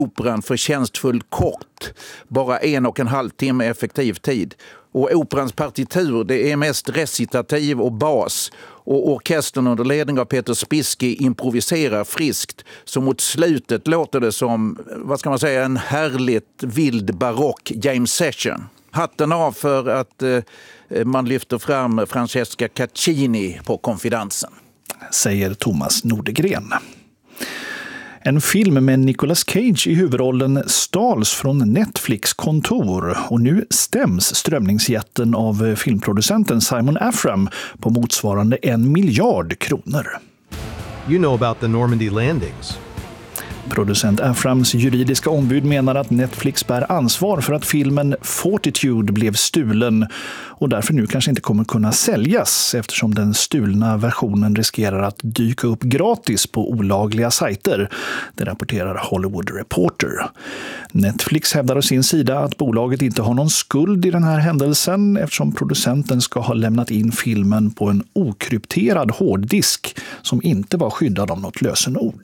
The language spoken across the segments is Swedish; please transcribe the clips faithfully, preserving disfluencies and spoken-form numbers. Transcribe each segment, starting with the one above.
operan förtjänstfullt kort. Bara en och en halv timme effektiv tid. Och operans partitur, det är mest recitativ och bas. Och orkestern under ledning av Peter Spiski improviserar friskt. Så mot slutet låter det som, vad ska man säga, en härligt vild barock James Session. Hatten av för att eh, man lyfter fram Francesca Caccini på konfidensen. Säger Thomas Nordegren. En film med Nicolas Cage i huvudrollen stals från Netflix kontor och nu stäms strömningsjätten av filmproducenten Simon Afram på motsvarande en miljard kronor. You know about the Normandy landings. Producent Aframs juridiska ombud menar att Netflix bär ansvar för att filmen Fortitude blev stulen och därför nu kanske inte kommer kunna säljas eftersom den stulna versionen riskerar att dyka upp gratis på olagliga sajter. Det rapporterar Hollywood Reporter. Netflix hävdar å sin sida att bolaget inte har någon skuld i den här händelsen eftersom producenten ska ha lämnat in filmen på en okrypterad hårddisk som inte var skyddad av något lösenord.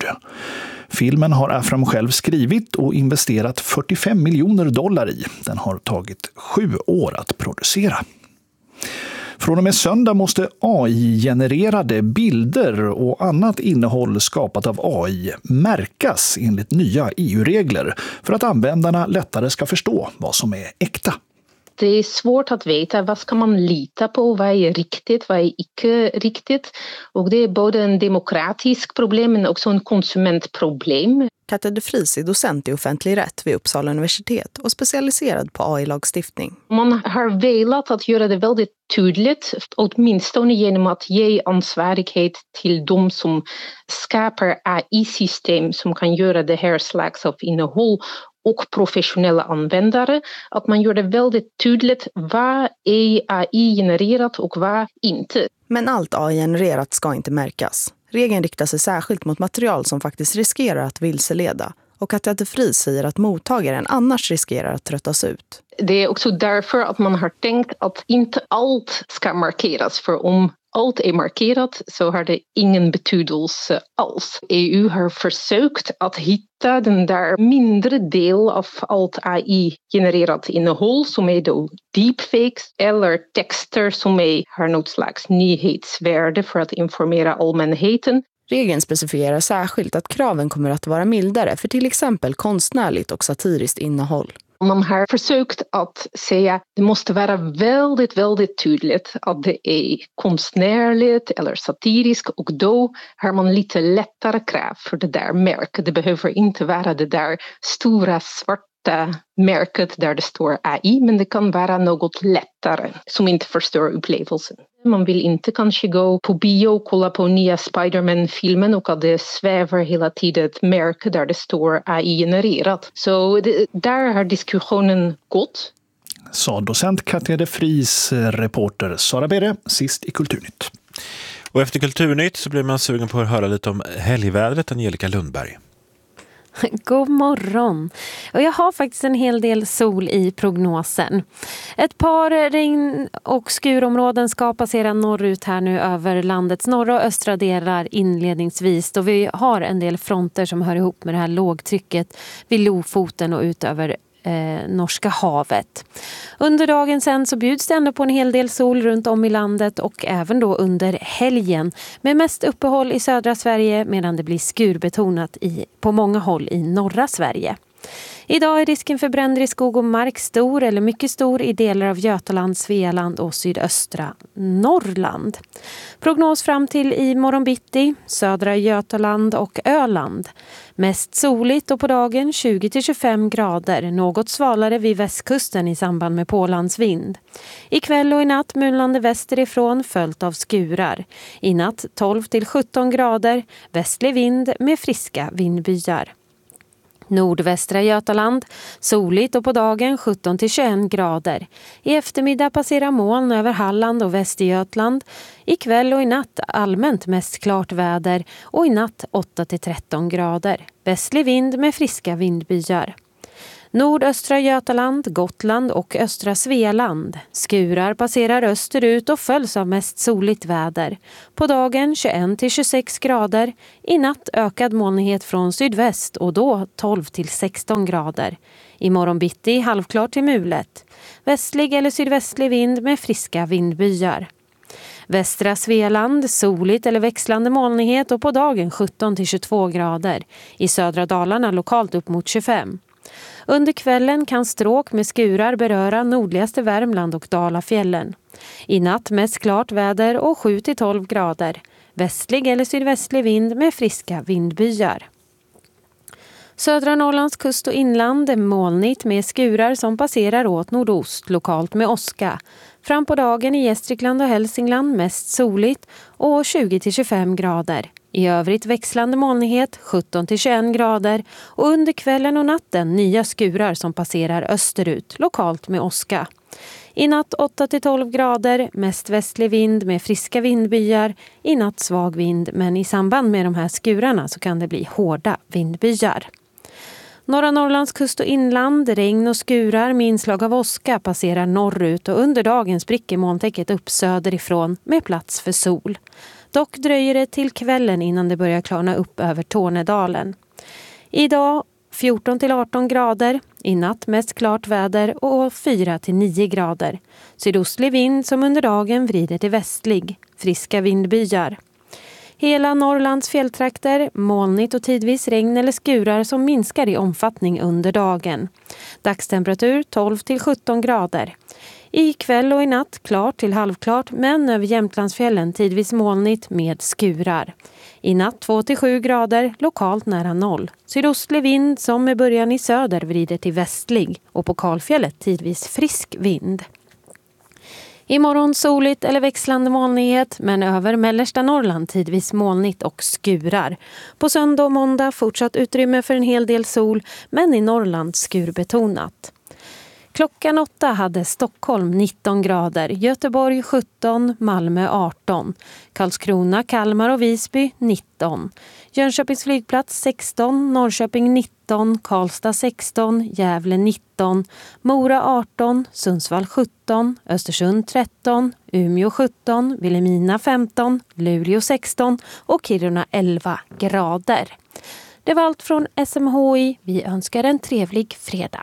Filmen har Afram själv skrivit och investerat fyrtiofem miljoner dollar i. Den har tagit sju år att producera. Från och med söndag måste A I-genererade bilder och annat innehåll skapat av A I märkas enligt nya E U-regler för att användarna lättare ska förstå vad som är äkta. Det är svårt att veta vad ska man lita på, vad är riktigt, vad är icke riktigt. Och det är både en demokratisk problem men också en konsumentproblem. Katja de Vries är docent i offentlig rätt vid Uppsala universitet och specialiserad på A I-lagstiftning. Man har velat att göra det väldigt tydligt, åtminstone genom att ge ansvarighet till de som skapar A I-system som kan göra det här slags av innehåll och professionella användare, att man gör det väldigt tydligt vad är A I-genererat och vad inte. Men allt A I-genererat ska inte märkas. Regeln riktar sig särskilt mot material som faktiskt riskerar att vilseleda. Och Katja de Vries säger att mottagaren annars riskerar att tröttas ut. Det är också därför att man har tänkt att inte allt ska markeras. För om allt är markerat så har det ingen betydelse alls. E U har försökt att hitta den där mindre del av allt A I-genererat innehåll som är då deepfakes eller texter som är, har något slags nyhetsvärde för att informera allmänheten. Regeln specificerar särskilt att kraven kommer att vara mildare för till exempel konstnärligt och satiriskt innehåll. Man har försökt att säga att det måste vara väldigt, väldigt tydligt att det är konstnärligt eller satiriskt och då har man lite lättare krav för det där märket. Det behöver inte vara det där stora svarta märket där det står A I, men det kan vara något lättare som inte förstör upplevelsen. Man vill inte kanske gå på bio och kolla på nya Spider-Man-filmen och att det svävar hela tiden ett märke där det står A I-genererat. Så det, där har diskussionen gått. Sa docent Katja de Vries, reporter Sara Bere, sist i Kulturnytt. Och efter Kulturnytt så blir man sugen på att höra lite om helgvädret, Angelica Lundberg. God morgon. Och jag har faktiskt en hel del sol i prognosen. Ett par regn- och skurområden ska passera norrut här nu över landets norra och östra delar inledningsvis. Då vi har en del fronter som hör ihop med det här lågtrycket vid Lofoten och ut över Eh, Norska havet. Under dagen sen så bjuds det ändå på en hel del sol runt om i landet och även då under helgen med mest uppehåll i södra Sverige medan det blir skurbetonat i, på många håll i norra Sverige. Idag är risken för bränder i skog och mark stor eller mycket stor i delar av Götaland, Svealand och sydöstra Norrland. Prognos fram till i morgon bitti, södra Götaland och Öland. Mest soligt och på dagen tjugo till tjugofem grader, något svalare vid västkusten i samband med pålandsvind. Ikväll och i natt mulnande västerifrån följt av skurar. I natt tolv till sjutton grader, västlig vind med friska vindbyar. Nordvästra Götaland, soligt och på dagen sjutton till tjugoett grader. I eftermiddag passerar moln över Halland och Västergötland. Ikväll och i natt allmänt mest klart väder och i natt åtta till tretton grader. Västlig vind med friska vindbyar. Nordöstra Götaland, Gotland och östra Svealand. Skurar passerar österut och följs av mest soligt väder. På dagen tjugoett till tjugosex grader. I natt ökad molnighet från sydväst och då tolv till sexton grader. Imorgon bitti halvklart till mulet. Västlig eller sydvästlig vind med friska vindbyar. Västra Svealand, soligt eller växlande molnighet och på dagen sjutton till tjugotvå grader. I södra Dalarna lokalt upp mot tjugofem. Under kvällen kan stråk med skurar beröra nordligaste Värmland och Dalafjällen. I natt mest klart väder och sju till tolv grader. Västlig eller sydvästlig vind med friska vindbyar. Södra Norrlands kust och inland är molnigt med skurar som passerar åt nordost, lokalt med åska. Fram på dagen i Gästrikland och Hälsingland mest soligt och tjugo till tjugofem grader. I övrigt växlande molnighet sjutton till tjugoett grader och under kvällen och natten nya skurar som passerar österut, lokalt med åska. I natt åtta till tolv grader, mest västlig vind med friska vindbyar. I natt svag vind, men i samband med de här skurarna så kan det bli hårda vindbyar. Norra Norrlands kust och inland, regn och skurar med inslag av åska passerar norrut och under dagen spricker molntäcket upp söderifrån med plats för sol. Dock dröjer det till kvällen innan det börjar klarna upp över Tornedalen. Idag fjorton till arton grader, i natt mest klart väder och fyra till nio grader. Sydostlig vind som under dagen vrider till västlig, friska vindbyar. Hela Norrlands fjälltrakter, molnigt och tidvis regn eller skurar som minskar i omfattning under dagen. Dagstemperatur tolv till sjutton grader. I kväll och i natt klart till halvklart, men över Jämtlandsfjällen tidvis molnigt med skurar. I natt två till sju grader, lokalt nära noll. Sydostlig vind som med början i söder vrider till västlig och på Kalfjället tidvis frisk vind. Imorgon soligt eller växlande molnighet, men över mellersta Norrland tidvis molnigt och skurar. På söndag och måndag fortsatt utrymme för en hel del sol, men i Norrland skurbetonat. Klockan åtta hade Stockholm nitton grader, Göteborg sjutton, Malmö arton, Karlskrona, Kalmar och Visby nitton, Jönköpings flygplats sexton, Norrköping nitton, Karlstad sexton, Gävle nitton, Mora arton, Sundsvall sjutton, Östersund tretton, Umeå sjutton, Vilhelmina femton, Luleå sexton och Kiruna elva grader. Det var allt från S M H I. Vi önskar en trevlig fredag.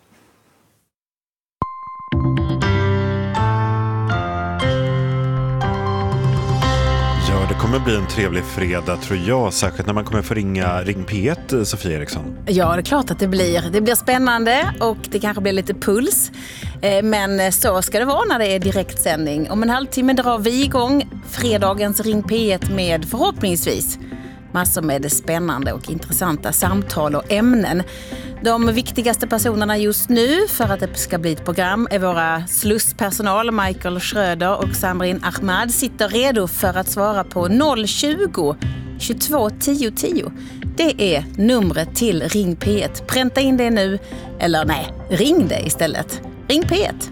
Ja, det kommer bli en trevlig fredag tror jag, särskilt när man kommer få ringa Ring P ett, Sofia Eriksson. Ja, det är klart att det blir. Det blir spännande och det kanske blir lite puls. Men så ska det vara när det är direktsändning. Om en halvtimme drar vi igång fredagens Ring P ett med förhoppningsvis massor med spännande och intressanta samtal och ämnen. De viktigaste personerna just nu för att det ska bli ett program är våra slusspersonal Michael Schröder och Samrin Ahmad sitter redo för att svara på noll tjugo tjugotvå tio tio. Det är numret till Ring P ett. Pränta in det nu, eller nej, ring det istället. Ring P ett.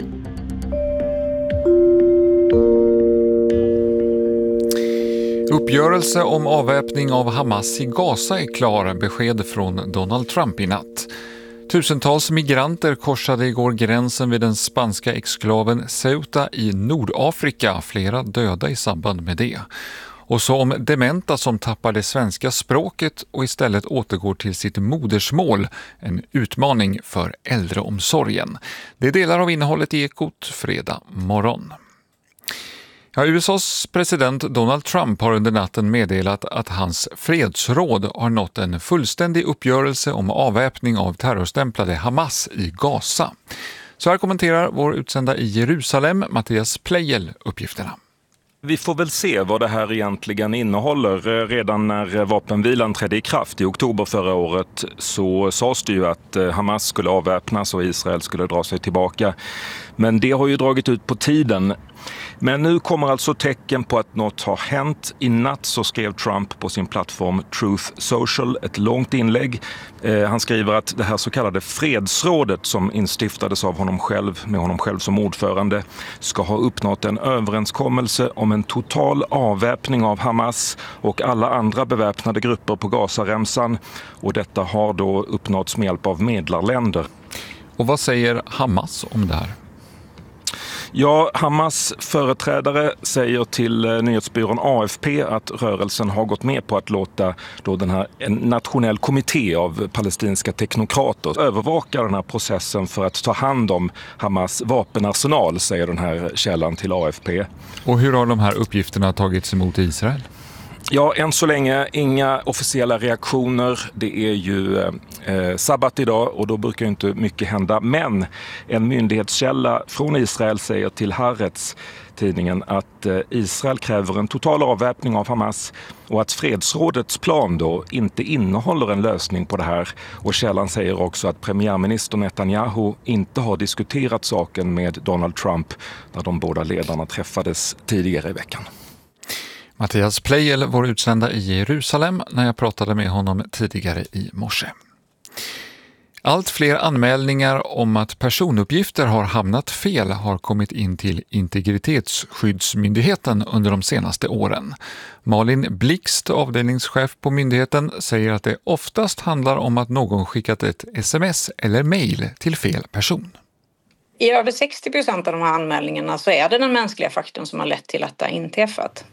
Uppgörelse om avväpning av Hamas i Gaza är klar, besked från Donald Trump i natt. Tusentals migranter korsade igår gränsen vid den spanska exklaven Ceuta i Nordafrika, flera döda i samband med det. Och så om dementa som tappar det svenska språket och istället återgår till sitt modersmål, en utmaning för äldreomsorgen. Det är delar av innehållet i Ekot fredag morgon. Ja, U S A:s president Donald Trump har under natten meddelat att hans fredsråd har nått en fullständig uppgörelse om avväpning av terrorstämplade Hamas i Gaza. Så här kommenterar vår utsända i Jerusalem, Mattias Pleijel, uppgifterna. Vi får väl se vad det här egentligen innehåller. Redan när vapenvilan trädde i kraft i oktober förra året så sades det ju att Hamas skulle avväpnas och Israel skulle dra sig tillbaka. Men det har ju dragit ut på tiden. Men nu kommer alltså tecken på att något har hänt. I natt så skrev Trump på sin plattform Truth Social ett långt inlägg. Eh, han skriver att det här så kallade fredsrådet som instiftades av honom själv, med honom själv som ordförande, ska ha uppnått en överenskommelse om en total avväpning av Hamas och alla andra beväpnade grupper på Gazaremsan. Och detta har då uppnåtts med hjälp av medlarländer. Och vad säger Hamas om det här? Ja, Hamas företrädare säger till nyhetsbyrån A F P att rörelsen har gått med på att låta då den här, en nationell kommitté av palestinska teknokrater övervaka den här processen för att ta hand om Hamas vapenarsenal, säger den här källan till A F P. Och hur har de här uppgifterna tagits emot i Israel? Ja, än så länge inga officiella reaktioner. Det är ju eh, sabbat idag och då brukar inte mycket hända. Men en myndighetskälla från Israel säger till Haaretz, tidningen, att eh, Israel kräver en total avväpning av Hamas och att fredsrådets plan då inte innehåller en lösning på det här. Och källan säger också att premiärminister Netanyahu inte har diskuterat saken med Donald Trump när de båda ledarna träffades tidigare i veckan. Mattias Pleijel, vår utsända i Jerusalem, när jag pratade med honom tidigare i morse. Allt fler anmälningar om att personuppgifter har hamnat fel har kommit in till Integritetsskyddsmyndigheten under de senaste åren. Malin Blixt, avdelningschef på myndigheten, säger att det oftast handlar om att någon skickat ett sms eller mejl till fel person. I över sextio procent av de här anmälningarna så är det den mänskliga faktorn som har lett till att det har inträffat.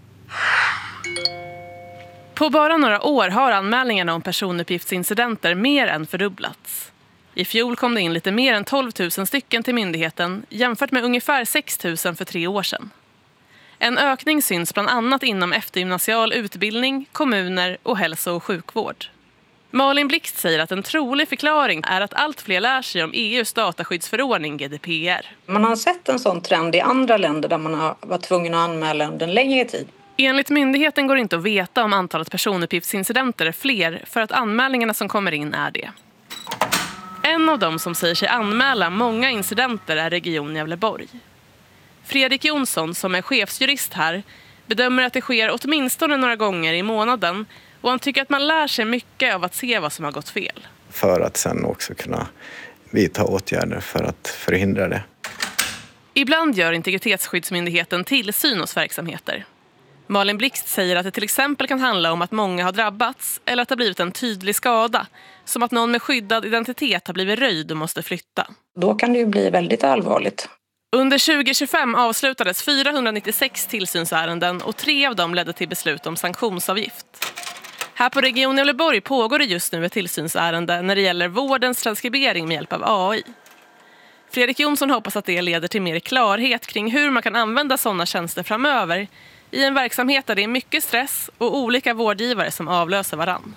På bara några år har anmälningarna om personuppgiftsincidenter mer än fördubblats. I fjol kom det in lite mer än tolv tusen stycken till myndigheten jämfört med ungefär sex tusen för tre år sedan. En ökning syns bland annat inom eftergymnasial utbildning, kommuner och hälso- och sjukvård. Malin Blixt säger att en trolig förklaring är att allt fler lär sig om E U:s dataskyddsförordning G D P R. Man har sett en sån trend i andra länder där man har varit tvungen att anmäla under en längre tid. Enligt myndigheten går det inte att veta om antalet personuppgiftsincidenter är fler för att anmälningarna som kommer in är det. En av dem som säger sig anmäla många incidenter är Region Gävleborg. Fredrik Jonsson, som är chefsjurist här, bedömer att det sker åtminstone några gånger i månaden och han tycker att man lär sig mycket av att se vad som har gått fel. För att sen också kunna vidta åtgärder för att förhindra det. Ibland gör Integritetsskyddsmyndigheten tillsyn hos verksamheter. Malin Blixt säger att det till exempel kan handla om att många har drabbats eller att det har blivit en tydlig skada, som att någon med skyddad identitet har blivit röjd och måste flytta. Då kan det ju bli väldigt allvarligt. Under tjugo tjugofem avslutades fyrahundranittiosex tillsynsärenden och tre av dem ledde till beslut om sanktionsavgift. Här på Region Gävleborg pågår det just nu ett tillsynsärende när det gäller vårdens transkribering med hjälp av A I. Fredrik Jonsson hoppas att det leder till mer klarhet kring hur man kan använda sådana tjänster framöver i en verksamhet där det är mycket stress och olika vårdgivare som avlöser varann.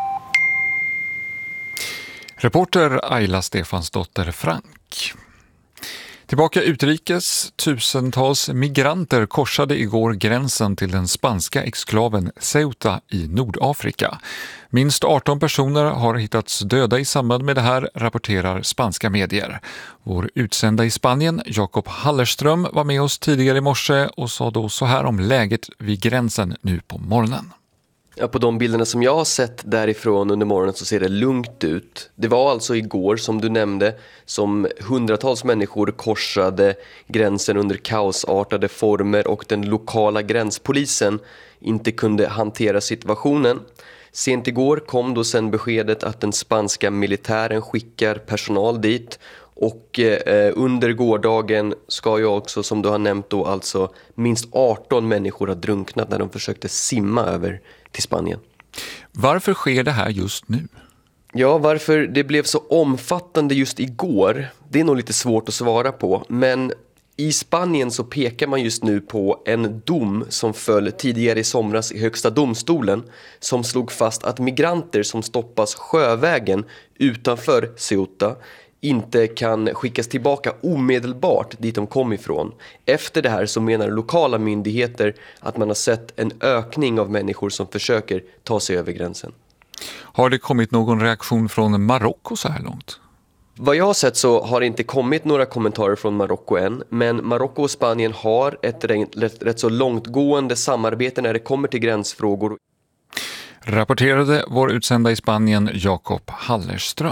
Reporter Ayla Stefansdotter Frank. Tillbaka utrikes, tusentals migranter korsade igår gränsen till den spanska exklaven Ceuta i Nordafrika. Minst arton personer har hittats döda i samband med det här, rapporterar spanska medier. Vår utsända i Spanien, Jakob Hallerström, var med oss tidigare i morse och sa då så här om läget vid gränsen nu på morgonen. Ja, på de bilderna som jag har sett därifrån under morgonen så ser det lugnt ut. Det var alltså igår, som du nämnde, som hundratals människor korsade gränsen under kaosartade former och den lokala gränspolisen inte kunde hantera situationen. Sent igår kom då sen beskedet att den spanska militären skickar personal dit. Och eh, under gårdagen ska ju också, som du har nämnt då, alltså minst arton människor har drunknat när de försökte simma över till Spanien. Varför sker det här just nu? Ja, varför det blev så omfattande just igår, det är nog lite svårt att svara på. Men i Spanien så pekar man just nu på en dom som föll tidigare i somras i högsta domstolen som slog fast att migranter som stoppas sjövägen utanför Ceuta inte kan skickas tillbaka omedelbart dit de kom ifrån. Efter det här så menar lokala myndigheter att man har sett en ökning av människor som försöker ta sig över gränsen. Har det kommit någon reaktion från Marocko så här långt? Vad jag har sett så har det inte kommit några kommentarer från Marocko än, men Marocko och Spanien har ett rätt, rätt så långtgående samarbete när det kommer till gränsfrågor. Rapporterade vår utsända i Spanien Jakob Hallerström.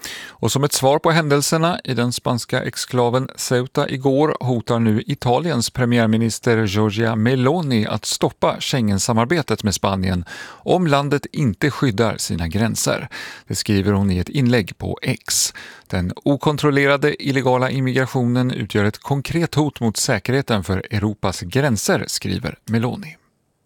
Och som ett svar på händelserna i den spanska exklaven Ceuta igår hotar nu Italiens premiärminister Giorgia Meloni att stoppa Schengen-samarbetet med Spanien om landet inte skyddar sina gränser. Det skriver hon i ett inlägg på X. Den okontrollerade illegala immigrationen utgör ett konkret hot mot säkerheten för Europas gränser, skriver Meloni.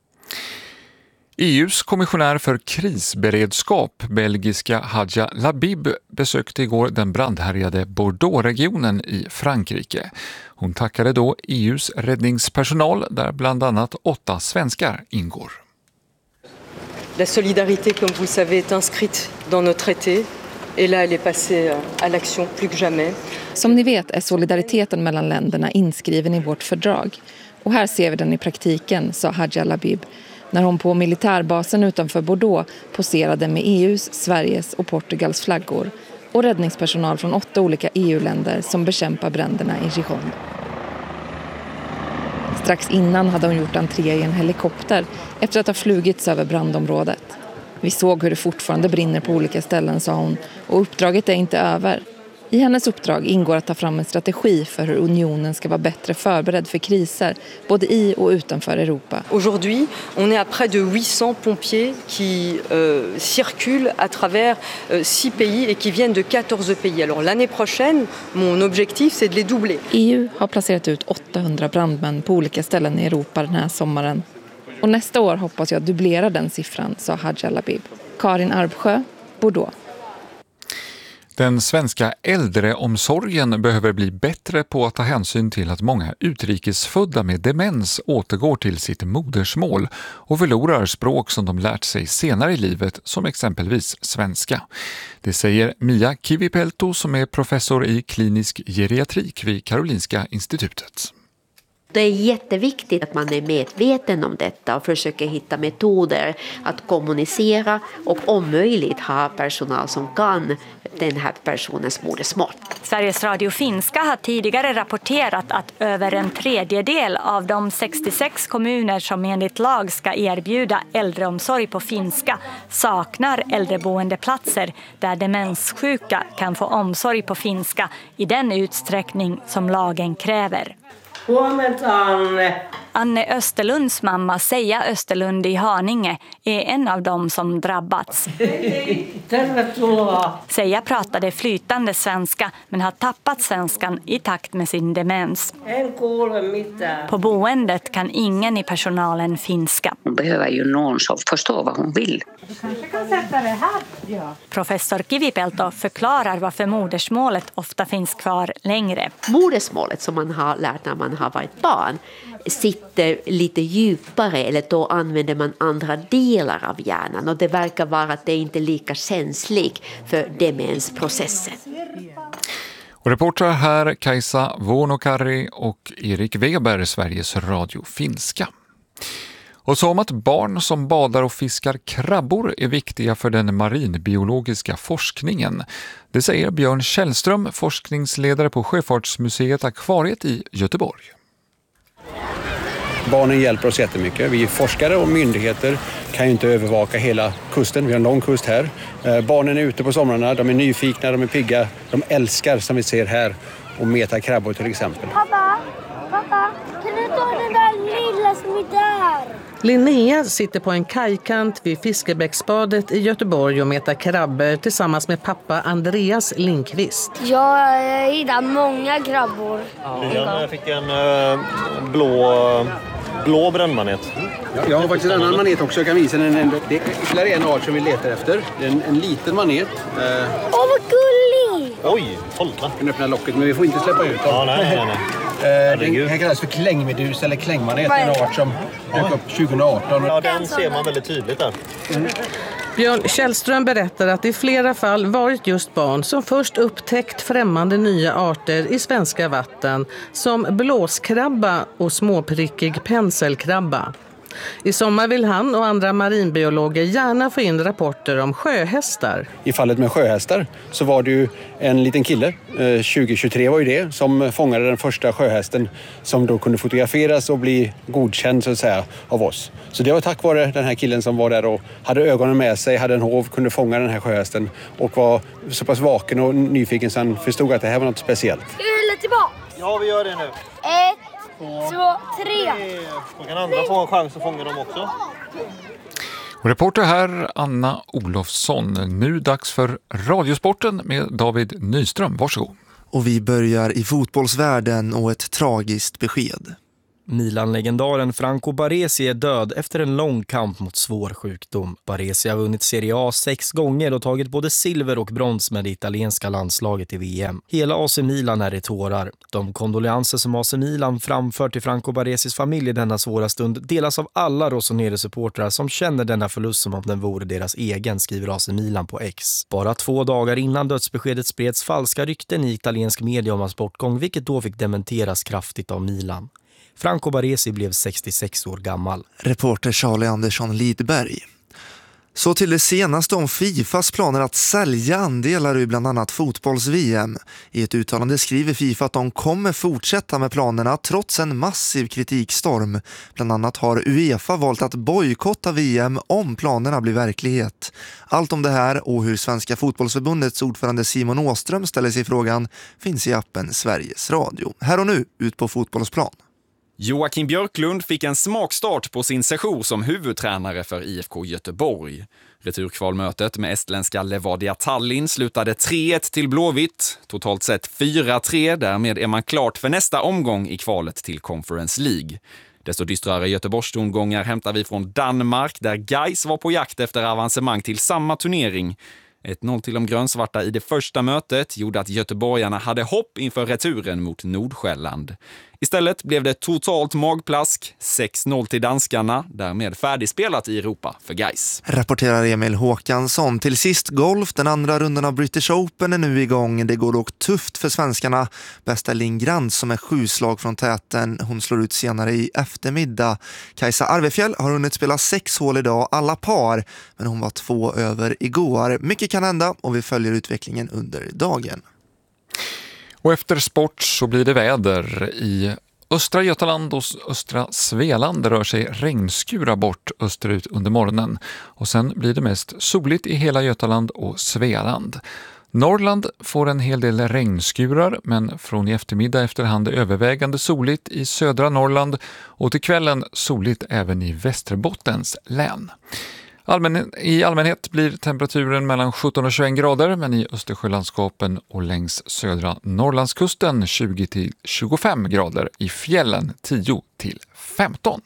E U:s kommissionär för krisberedskap, belgiska Hadja Labib, besökte igår den brandhärjade Bordeaux-regionen i Frankrike. Hon tackade då E U:s räddningspersonal där bland annat åtta svenskar ingår. La solidarité, comme vous savez, est inscrite dans nos traités. Et là, elle est passée à l'action plus que jamais. Som ni vet är solidariteten mellan länderna inskriven i vårt fördrag. Och här ser vi den i praktiken, sa Hadja Labib, när hon på militärbasen utanför Bordeaux poserade med E U:s, Sveriges och Portugals flaggor och räddningspersonal från åtta olika E U-länder som bekämpar bränderna i Gironde. Strax innan hade hon gjort entré i en helikopter efter att ha flugits över brandområdet. Vi såg hur det fortfarande brinner på olika ställen, sa hon, och uppdraget är inte över. I hennes uppdrag ingår att ta fram en strategi för hur unionen ska vara bättre förberedd för kriser, både i och utanför Europa. Aujourd'hui, on est à près de huit cents pompiers qui euh, circulent à travers euh, six pays et qui viennent de quatorze pays. Alors l'année prochaine, mon objectif c'est de les doubler. E U har placerat ut åttahundra brandmän på olika ställen i Europa den här sommaren. Och nästa år hoppas jag dubblera den siffran, sa Hadja Labib. Karin Arbsjö, Bordeaux. Den svenska äldreomsorgen behöver bli bättre på att ta hänsyn till att många utrikesfödda med demens återgår till sitt modersmål och förlorar språk som de lärt sig senare i livet, som exempelvis svenska. Det säger Mia Kivipelto som är professor i klinisk geriatrik vid Karolinska institutet. Det är jätteviktigt att man är medveten om detta och försöker hitta metoder att kommunicera och om möjligt ha personal som kan den här personens modersmål. Sveriges Radio Finska har tidigare rapporterat att över en tredjedel av de sextiosex kommuner som enligt lag ska erbjuda äldreomsorg på finska saknar äldreboendeplatser där demenssjuka kan få omsorg på finska i den utsträckning som lagen kräver. Anne Österlunds mamma Seja Österlund i Haninge är en av dem som drabbats. Seja pratade flytande svenska men har tappat svenskan i takt med sin demens. På boendet kan ingen i personalen finska. Hon behöver ju någon som förstår vad hon vill. Professor Kivipelto förklarar varför modersmålet ofta finns kvar längre. Modersmålet som man har lärt när man har varit barn sitter lite djupare, eller då använder man andra delar av hjärnan och det verkar vara att det inte är lika känsligt för demensprocessen. Och reportrar här Kajsa Vuonokari och Erik Weber, Sveriges Radio Finska. Och så om att barn som badar och fiskar krabbor är viktiga för den marinbiologiska forskningen. Det säger Björn Källström, forskningsledare på Sjöfartsmuseet Akvariet i Göteborg. Barnen hjälper oss jättemycket. Vi forskare och myndigheter kan ju inte övervaka hela kusten. Vi har en lång kust här. Barnen är ute på somrarna, de är nyfikna, de är pigga. De älskar, som vi ser här, att meta krabbor till exempel. Pappa, pappa, kan du ta den där lilla som är där? Linnea sitter på en kajkant vid Fiskebäcksbadet i Göteborg och metar krabbor tillsammans med pappa Andreas Lindqvist. Jag hittade många krabbor. Ja. Jag fick en uh, blå, blå brännmanet. Ja, jag har faktiskt en annan manet också. Jag kan visa den. Det är ytterligare en art som vi letar efter. Det är en, en liten manet. Åh, uh, oh, vad gullig! Oj, hålla. Vi kan öppna locket, men vi får inte släppa ut dem. Ja, nej, nej, nej. Uh, den här kallas för klängmedus eller klängmanet. En art som dök upp tjugo arton. Ja, den ser man väldigt tydligt där. Mm. Björn Källström berättar att det i flera fall varit just barn som först upptäckt främmande nya arter i svenska vatten som blåskrabba och småprickig penselkrabba. I sommar vill han och andra marinbiologer gärna få in rapporter om sjöhästar. I fallet med sjöhästar så var det ju en liten kille, tjugo tjugotre var ju det, som fångade den första sjöhästen som då kunde fotograferas och bli godkänd så att säga av oss. Så det var tack vare den här killen som var där och hade ögonen med sig, hade en hov, kunde fånga den här sjöhästen och var så pass vaken och nyfiken så han förstod att det här var något speciellt. Ska vi hälla tillbaka? Ja, vi gör det nu. Ett, två, tre. Då kan andra få en chans att fånga dem också. Och reporter här Anna Olofsson. Nu dags för Radiosporten med David Nyström. Varsågod. Och vi börjar i fotbollsvärlden och ett tragiskt besked. Milan-legendaren Franco Baresi är död efter en lång kamp mot svår sjukdom. Baresi har vunnit Serie A sex gånger och tagit både silver och brons med det italienska landslaget i V M. Hela A C Milan är i tårar. De kondolenser som A C Milan framför till Franco Baresis familj i denna svåra stund delas av alla Rossoneri-supportrar som känner denna förlust som om den vore deras egen, skriver A C Milan på X. Bara två dagar innan dödsbeskedet spreds falska rykten i italiensk media om hans bortgång, vilket då fick dementeras kraftigt av Milan. Franco Baresi blev sextiosex år gammal. Reporter Charlie Andersson Lidberg. Så till det senaste om Fifas planer att sälja andelar i bland annat fotbolls-V M. I ett uttalande skriver Fifa att de kommer fortsätta med planerna trots en massiv kritikstorm. Bland annat har UEFA valt att bojkotta V M om planerna blir verklighet. Allt om det här och hur Svenska fotbollsförbundets ordförande Simon Åström ställer sig i frågan finns i appen Sveriges Radio. Här och nu, ut på fotbollsplan. Joakim Björklund fick en smakstart på sin session som huvudtränare för I F K Göteborg. Returkvalmötet med estländska Levadia Tallinn slutade tre ett till Blåvitt. Totalt sett fyra tre, därmed är man klart för nästa omgång i kvalet till Conference League. Desto dystrare Göteborgstongångar hämtar vi från Danmark där Gais var på jakt efter avancemang till samma turnering. ett noll till de grönsvarta i det första mötet gjorde att göteborgarna hade hopp inför returen mot Nordsjälland. Istället blev det totalt magplask, sex noll till danskarna, därmed färdigspelat i Europa för Gais. Rapporterar Emil Håkansson. Till sist golf, den andra rundan av British Open är nu igång. Det går dock tufft för svenskarna. Bästa Lindgrand som är sju slag från täten. Hon slår ut senare i eftermiddag. Kajsa Arvefjäll har hunnit spela sex hål idag, alla par. Men hon var två över igår. Mycket kan hända och vi följer utvecklingen under dagen. Och efter sport så blir det väder. I östra Götaland och östra Svealand rör sig regnskura bort österut under morgonen. Och sen blir det mest soligt i hela Götaland och Svealand. Norrland får en hel del regnskurar, men från i eftermiddag efterhand övervägande soligt i södra Norrland och till kvällen soligt även i Västerbottens län. Allmän, I allmänhet blir temperaturen mellan sjutton och tjugoett grader, men i Östersjölandskapen och längs södra Norrlandskusten tjugo till tjugofem grader, i fjällen tio till femton.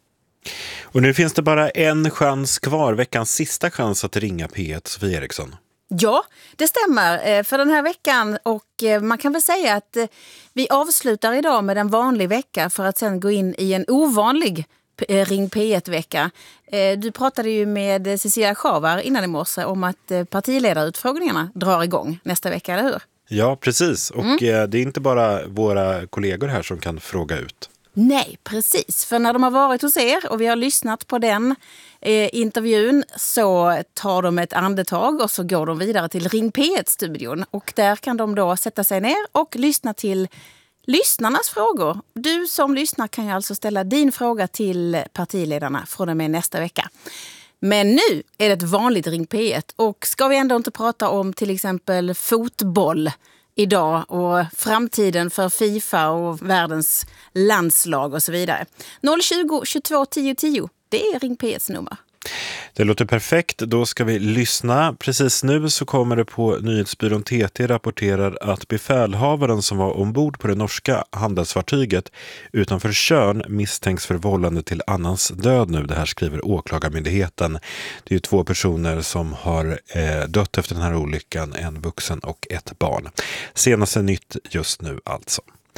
Och nu finns det bara en chans kvar, veckans sista chans att ringa P ett, Sofie Eriksson. Ja, det stämmer för den här veckan, och man kan väl säga att vi avslutar idag med en vanlig vecka för att sen gå in i en ovanlig Ring P ett-vecka. Du pratade ju med Cecilia Schavar innan i morse om att partiledarutfrågningarna drar igång nästa vecka, eller hur? Ja, precis. Och mm. det är inte bara våra kollegor här som kan fråga ut. Nej, precis. För när de har varit hos er och vi har lyssnat på den eh, intervjun så tar de ett andetag och så går de vidare till Ring P ett-studion. Och där kan de då sätta sig ner och lyssna till lyssnarnas frågor. Du som lyssnar kan ju alltså ställa din fråga till partiledarna från och med nästa vecka. Men nu är det ett vanligt Ring P ett, och ska vi ändå inte prata om till exempel fotboll idag och framtiden för FIFA och världens landslag och så vidare. noll tjugo, tjugotvå, tio, tio, det är Ring P etts nummer. Det låter perfekt, då ska vi lyssna. Precis nu så kommer det på nyhetsbyrån T T rapporterar att befälhavaren som var ombord på det norska handelsfartyget utanför Tjörn misstänks för vållande till annans död nu. Det här skriver åklagarmyndigheten. Det är ju två personer som har eh, dött efter den här olyckan, en vuxen och ett barn. Senaste nytt just nu alltså.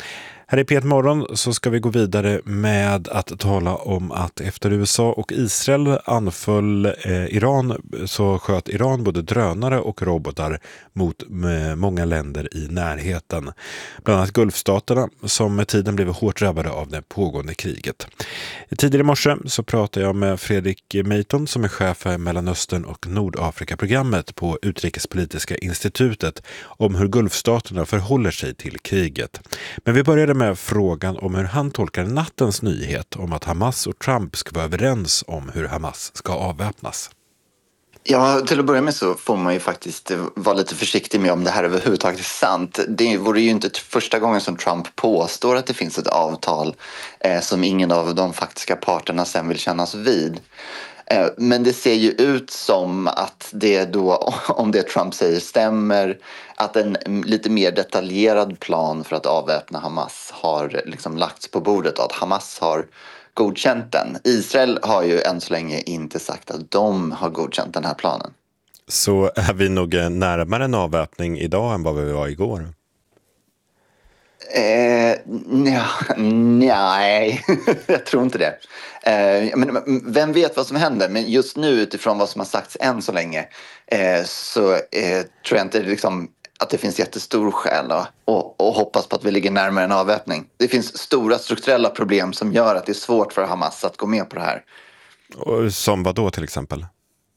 Här i P ett Morgon så ska vi gå vidare med att tala om att efter U S A och Israel anföll eh, Iran så sköt Iran både drönare och robotar mot eh, många länder i närheten. Bland annat Gulfstaterna som med tiden blev hårt drabbade av det pågående kriget. Tidigare i morse så pratade jag med Fredrik Meiton som är chef för Mellanöstern och Nordafrika-programmet på Utrikespolitiska institutet om hur Gulfstaterna förhåller sig till kriget. Men vi började med frågan om hur han tolkar nattens nyhet om att Hamas och Trump ska vara överens om hur Hamas ska avväpnas. Ja, till att börja med så får man ju faktiskt vara lite försiktig med om det här överhuvudtaget är sant. Det vore ju inte första gången som Trump påstår att det finns ett avtal eh, som ingen av de faktiska parterna sen vill kännas vid. Eh, men det ser ju ut som att det då, om det Trump säger stämmer, att en lite mer detaljerad plan för att avväpna Hamas har liksom lagts på bordet och att Hamas har godkänt den. Israel har ju än så länge inte sagt att de har godkänt den här planen. Så är vi nog närmare en avväpning idag än vad vi var igår? Eh, nej, jag tror inte det. Eh, men vem vet vad som händer? Men just nu utifrån vad som har sagts än så länge eh, så eh, tror jag inte liksom att det finns jättestor skäl och, och, och hoppas på att vi ligger närmare en avväpning. Det finns stora strukturella problem som gör att det är svårt för Hamas att gå med på det här. Och som vad då till exempel?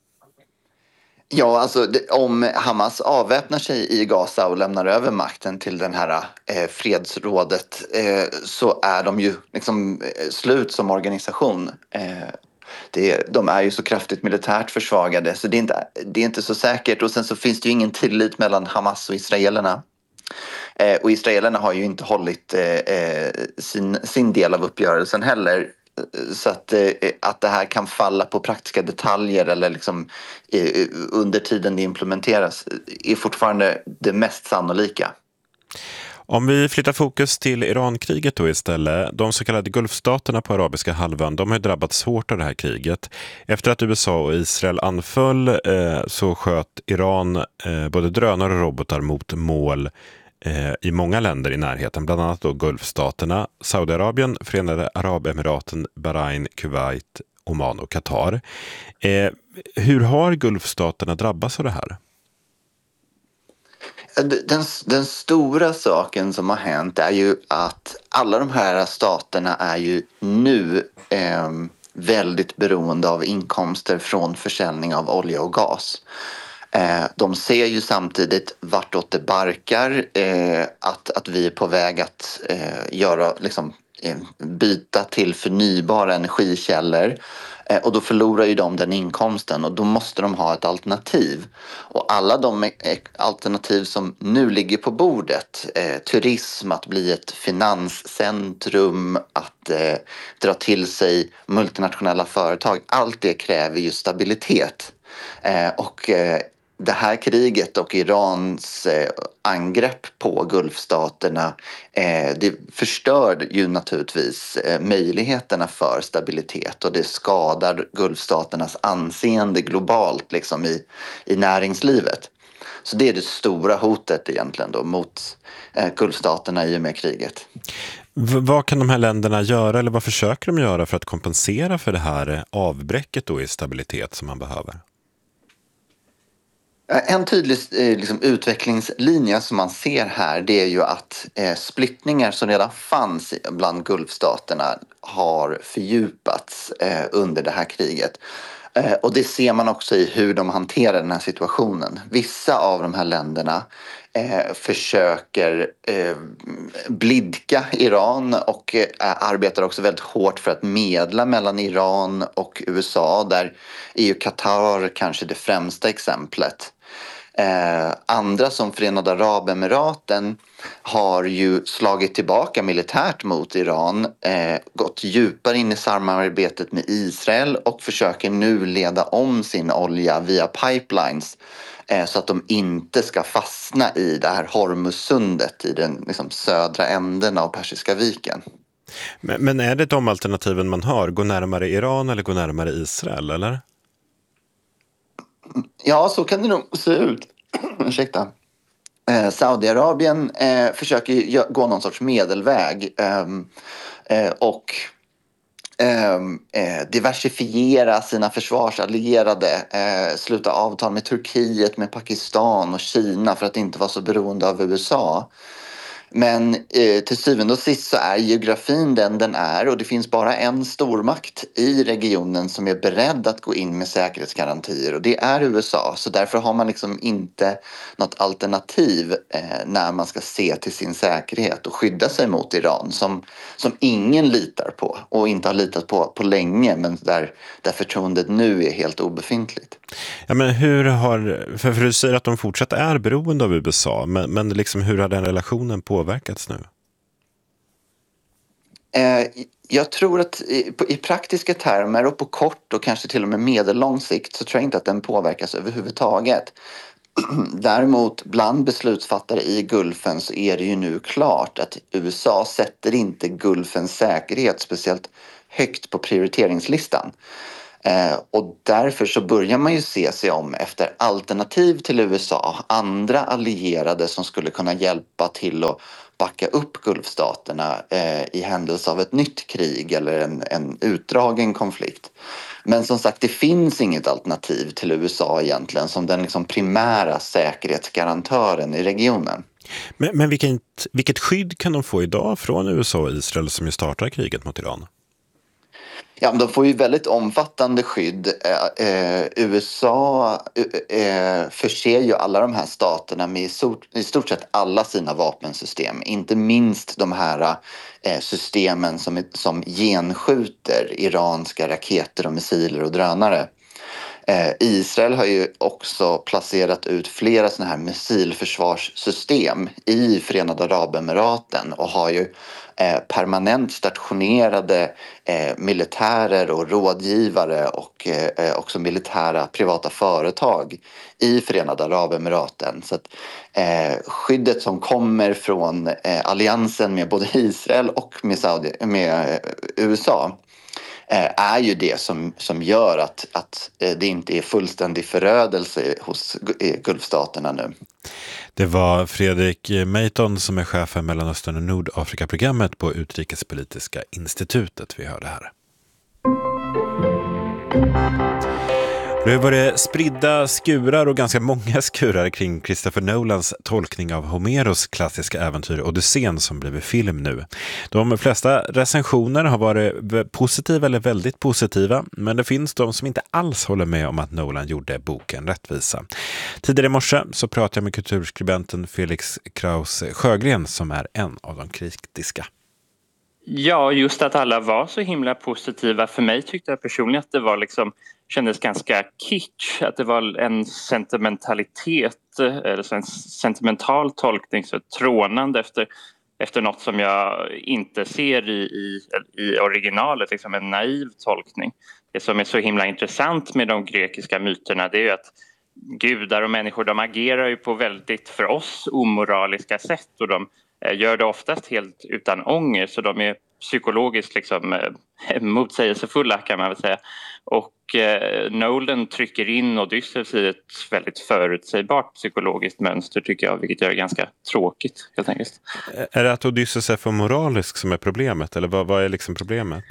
Ja, alltså det, om Hamas avväpnar sig i Gaza och lämnar över makten till den här eh, fredsrådet eh, så är de ju liksom eh, slut som organisation. Eh, Det, de är ju så kraftigt militärt försvagade så det är, inte, det är inte så säkert. Och sen så finns det ju ingen tillit mellan Hamas och israelerna. Eh, och israelerna har ju inte hållit eh, sin, sin del av uppgörelsen heller. Så att, eh, att det här kan falla på praktiska detaljer eller liksom, eh, under tiden det implementeras är fortfarande det mest sannolika. Om vi flyttar fokus till Irankriget då istället. De så kallade Gulfstaterna på arabiska halvön, de har drabbats hårt av det här kriget. Efter att U S A och Israel anföll eh, så sköt Iran eh, både drönare och robotar mot mål eh, i många länder i närheten. Bland annat då Gulfstaterna, Saudiarabien, Förenade Arabemiraten, Bahrain, Kuwait, Oman och Qatar. Eh, hur har Gulfstaterna drabbats av det här? Den, den stora saken som har hänt är ju att alla de här staterna är ju nu eh, väldigt beroende av inkomster från försäljning av olja och gas. Eh, de ser ju samtidigt vartåt det barkar, eh, att, att vi är på väg att eh, göra, liksom, eh, byta till förnybara energikällor. Och då förlorar ju de den inkomsten och då måste de ha ett alternativ. Och alla de alternativ som nu ligger på bordet, eh, turism, att bli ett finanscentrum, att eh, dra till sig multinationella företag, allt det kräver ju stabilitet. Eh, och eh, det här kriget och Irans eh, angrepp på Gulfstaterna eh, det förstör ju naturligtvis eh, möjligheterna för stabilitet och det skadar Gulfstaternas anseende globalt liksom i, i näringslivet. Så det är det stora hotet egentligen då mot eh, Gulfstaterna i och med kriget. V- vad kan de här länderna göra eller vad försöker de göra för att kompensera för det här avbräcket då i stabilitet som man behöver? En tydlig eh, liksom, utvecklingslinje som man ser här det är ju att eh, splittringar som redan fanns bland Gulfstaterna har fördjupats eh, under det här kriget. Eh, och det ser man också i hur de hanterar den här situationen. Vissa av de här länderna eh, försöker eh, blidka Iran och eh, arbetar också väldigt hårt för att medla mellan Iran och U S A. Där är ju Qatar kanske det främsta exemplet. Eh, andra som Förenade Arabemiraten har ju slagit tillbaka militärt mot Iran, eh, gått djupare in i samarbetet med Israel och försöker nu leda om sin olja via pipelines eh, så att de inte ska fastna i det här Hormuzsundet i den liksom, södra änden av Persiska viken. Men, men är det de alternativen man har? Gå närmare Iran eller gå närmare Israel, eller? Ja, så kan det nog se ut. Ursäkta. Eh, Saudiarabien eh, försöker ju gå någon sorts medelväg eh, eh, och eh, diversifiera sina försvarsallierade, eh, sluta avtal med Turkiet, med Pakistan och Kina för att inte vara så beroende av U S A. Men eh, till syvende och sist så är geografin den den är och det finns bara en stormakt i regionen som är beredd att gå in med säkerhetsgarantier och det är U S A. Så därför har man liksom inte något alternativ eh, när man ska se till sin säkerhet och skydda sig mot Iran som, som ingen litar på och inte har litat på på länge men där, där förtroendet nu är helt obefintligt. Ja, men hur har, för, för du säger att de fortsatt är beroende av U S A, men, men liksom hur har den relationen påverkats nu? Eh, jag tror att i, på, i praktiska termer och på kort och kanske till och med medellång sikt så tror jag inte att den påverkas överhuvudtaget. Däremot bland beslutsfattare i Gulfen så är det ju nu klart att U S A sätter inte Gulfens säkerhet speciellt högt på prioriteringslistan. Eh, och därför så börjar man ju se sig om efter alternativ till U S A, andra allierade som skulle kunna hjälpa till att backa upp Gulfstaterna eh, i händelse av ett nytt krig eller en, en utdragen konflikt. Men som sagt, det finns inget alternativ till U S A egentligen som den liksom primära säkerhetsgarantören i regionen. Men, men vilket, vilket skydd kan de få idag från U S A och Israel som ju startar kriget mot Iran? Ja, men de får ju väldigt omfattande skydd. Eh, U S A eh, förser ju alla de här staterna med i stort, i stort sett alla sina vapensystem. Inte minst de här eh, systemen som, som genskjuter iranska raketer och missiler och drönare. Eh, Israel har ju också placerat ut flera sådana här missilförsvarssystem i Förenade Arabemiraten och har ju eh, permanent stationerade eh, militärer och rådgivare och eh, också militära privata företag i Förenade Arabemiraten. Så att, eh, skyddet som kommer från eh, alliansen med både Israel och med, Saudi, med eh, U S A är ju det som, som gör att, att det inte är fullständig förödelse hos Gulfstaterna nu. Det var Fredrik Meiton som är chef för Mellanöstern- och Nordafrika-programmet på Utrikespolitiska institutet vi hörde här. Det var det spridda skurar och ganska många skurar kring Christopher Nolans tolkning av Homeros klassiska äventyr Odysseen som blev film nu. De flesta recensioner har varit positiva eller väldigt positiva, men det finns de som inte alls håller med om att Nolan gjorde boken rättvisa. Tidigare i morse så pratade jag med kulturskribenten Felix Kraus Sjögren som är en av de kritiska. Ja, just att alla var så himla positiva. För mig tyckte jag personligen att det var liksom, kändes ganska kitsch. Att det var en sentimentalitet, eller en sentimental tolkning, så trånande efter, efter något som jag inte ser i, i, i originalet, liksom en naiv tolkning. Det som är så himla intressant med de grekiska myterna, det är ju att gudar och människor, de agerar ju på väldigt för oss omoraliska sätt, och de gör det oftast helt utan ånger, så de är psykologiskt liksom motsägelsefulla kan man väl säga. Och eh, Nolan trycker in Odysseus i ett väldigt förutsägbart psykologiskt mönster tycker jag, vilket gör det ganska tråkigt helt enkelt. Är det att Odysseus är för moralisk som är problemet, eller vad, vad är liksom problemet?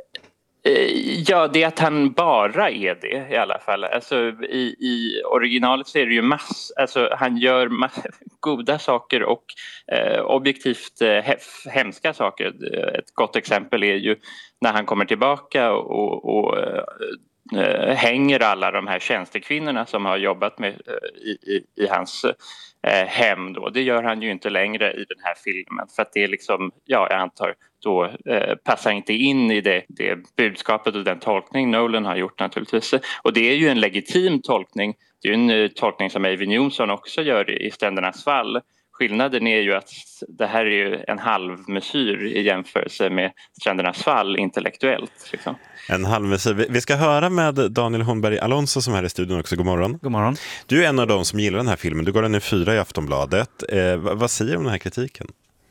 Ja, det är att han bara är det i alla fall. Alltså, i, i originalet så är det ju mass, alltså, han gör mass, goda saker och eh, objektivt eh, hemska saker. Ett gott exempel är ju när han kommer tillbaka och, och eh, hänger alla de här tjänstekvinnorna som har jobbat med, eh, i, i, i hans eh, hem. Då. Det gör han ju inte längre i den här filmen, för att det är liksom, ja, jag antar då eh, passar inte in i det, det budskapet och den tolkning Nolan har gjort naturligtvis. Och det är ju en legitim tolkning. Det är ju en uh, tolkning som Eyvind Johnson också gör i Ständernas fall. Skillnaden är ju att det här är ju en halvmesyr i jämförelse med Ständernas fall intellektuellt. Liksom. En halvmesyr. Vi ska höra med Daniel Hornberg Alonso som är här i studion också. God morgon. God morgon. Du är en av dem som gillar den här filmen. Du går den i fyra i Aftonbladet. Eh, vad, vad säger du om den här kritiken?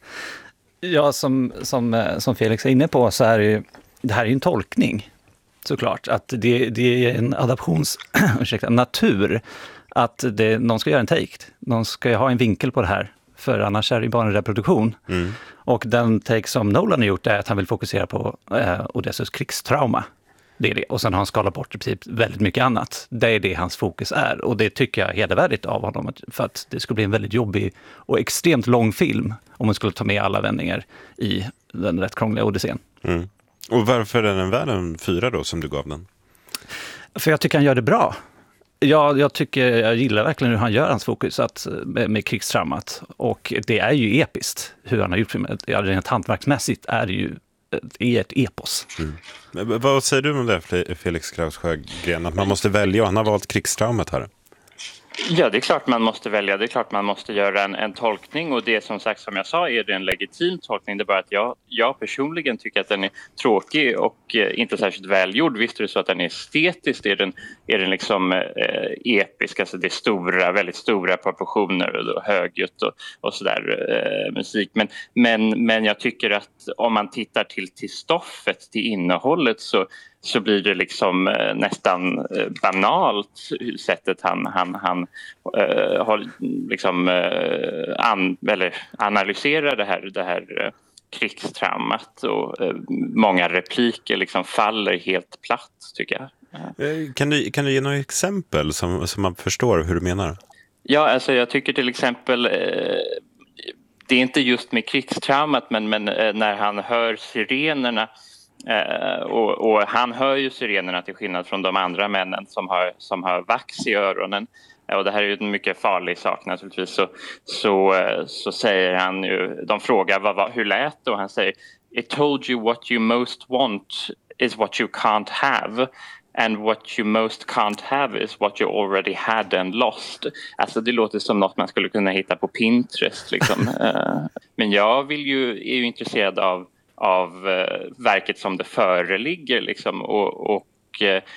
Ja, som, som, som Felix är inne på så är det ju, det här är ju en tolkning såklart. Att det, det är en adaptions ursäkta, natur att det, någon ska göra en take. Någon ska ju ha en vinkel på det här. För annars är det bara en reproduktion. Mm. Och den take som Nolan har gjort är att han vill fokusera på eh, Odysseus krigstrauma. Det är det. Och sen har han skalat bort i princip väldigt mycket annat. Det är det hans fokus är. Och det tycker jag är hedervärdigt av honom. För att det skulle bli en väldigt jobbig och extremt lång film om man skulle ta med alla vändningar i den rätt krångliga Odysseen. Mm. Och varför är den värd en fyra då som du gav den? För jag tycker han gör det bra. Jag, jag tycker, jag gillar verkligen hur han gör hans fokus att, med, med krigstraumat. Och det är ju episkt hur han har gjort filmen. Ja, rent hantverksmässigt är det ju är ett epos. Mm. Men vad säger du om det, Felix Kraus Sjögren? Att man måste välja och han har valt krigstraumat här. Ja, det är klart man måste välja. Det är klart man måste göra en, en tolkning. Och det som sagt, som jag sa, är det en legitim tolkning. Det är bara att jag, jag personligen tycker att den är tråkig och eh, inte särskilt välgjord. Visst är det så att den är estetisk. Är den, är den liksom eh, episk. Alltså det är stora, väldigt stora proportioner och, och högljutt och, och sådär eh, musik. Men, men, men jag tycker att om man tittar till, till stoffet, till innehållet så så blir det liksom eh, nästan eh, banalt sättet han, han, han eh, har liksom eh, an, eller analyserar det här, det här eh, krigstraumat och eh, många repliker liksom faller helt platt, tycker jag. Eh, kan du, kan du ge några exempel som, som man förstår hur du menar? Ja, alltså jag tycker till exempel eh, det är inte just med krigstraumat men, men eh, när han hör sirenerna. Uh, och, och han hör ju sirenerna till skillnad från de andra männen som har, som har vax i öronen. Uh, och det här är ju en mycket farlig sak naturligtvis. Så, så, uh, så säger han ju, de frågar vad, vad, hur lät det och han säger It told you what you most want is what you can't have. And what you most can't have is what you already had and lost. Alltså det låter som något man skulle kunna hitta på Pinterest liksom. uh, men jag vill ju, är ju intresserad av av eh, verket som det föreligger liksom och, och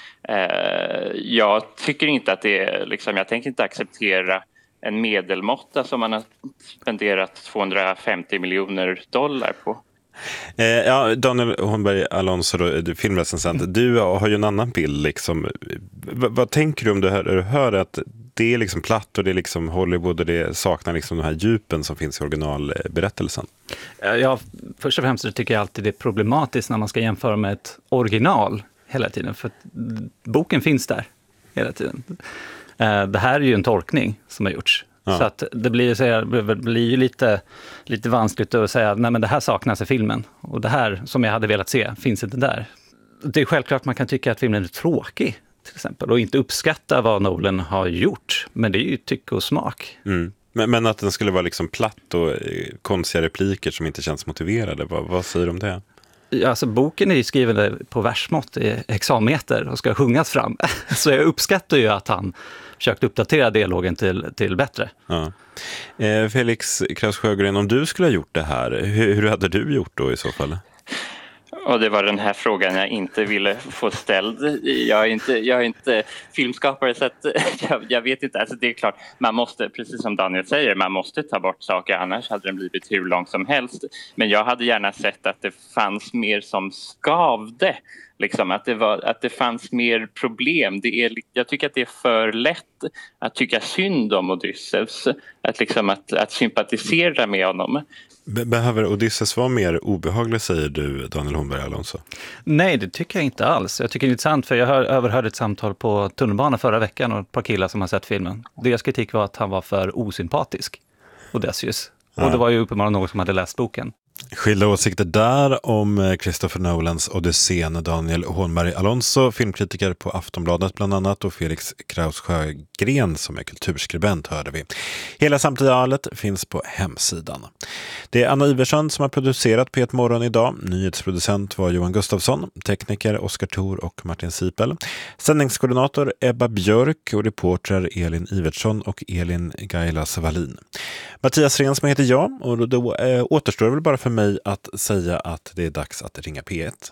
eh, jag tycker inte att det är liksom, jag tänker inte acceptera en medelmåtta som man har spenderat tvåhundrafemtio miljoner dollar på. Eh, ja, Daniel Hornberg Alonso, då, filmrecensent, du har ju en annan bild liksom. V- vad tänker du om du hör, du hör att det är liksom platt och det är liksom Hollywood och det saknar liksom de här djupen som finns i originalberättelsen? Ja, först och främst tycker jag alltid det är problematiskt när man ska jämföra med ett original hela tiden. För att boken finns där hela tiden. Det här är ju en tolkning som har gjorts. Ja. Så att det blir, så här, det blir ju lite, lite vanskligt att säga att nej, men det här saknas i filmen. Och det här som jag hade velat se finns inte där. Det är självklart att man kan tycka att filmen är tråkig till exempel och inte uppskatta vad Nolan har gjort. Men det är ju tycke och smak. Mm. Men, men att den skulle vara liksom platt och konstiga repliker som inte känns motiverade. Vad, vad säger du om det? Alltså boken är ju skriven på versmått i hexameter och ska sjungas fram. Så jag uppskattar ju att han försökt uppdatera dialogen till, till bättre. Ja. Eh, Felix Kraus Sjögren, om du skulle ha gjort det här, hur, hur hade du gjort då i så fall? Och det var den här frågan jag inte ville få ställd. Jag är inte, jag är inte filmskapare så att jag, jag vet inte. Alltså det är klart, man måste, precis som Daniel säger, man måste ta bort saker, annars hade den blivit hur lång som helst. Men jag hade gärna sett att det fanns mer som skavde. Liksom, att, det var, att det fanns mer problem. Det är, jag tycker att det är för lätt att tycka synd om Odysseus. Att, liksom, att, att sympatisera med honom. Behöver Odysseus vara mer obehaglig, säger du, Daniel Hornberg Alonso? Nej, det tycker jag inte alls. Jag tycker det är intressant, för jag hör, överhörde ett samtal på tunnelbanan förra veckan och ett par killar som har sett filmen. Deras kritik var att han var för osympatisk, Odysseus. Ja. Och det var ju uppenbarligen någon som hade läst boken. Skilda åsikter där om Christopher Nolans Odysseen. Daniel Hornberg Alonso, filmkritiker på Aftonbladet bland annat, och Felix Kraus Sjögren som är kulturskribent, hörde vi. Hela samtalet finns på hemsidan. Det är Anna Iversson som har producerat P ett Morgon idag. Nyhetsproducent var Johan Gustafsson, tekniker Oskar Thor och Martin Sipel. Sändningskoordinator Ebba Björk och reporter Elin Iversson och Elin Gailas Wallin. Mattias Rensman heter jag, och då äh, återstår väl bara för mig att säga att det är dags att ringa P ett.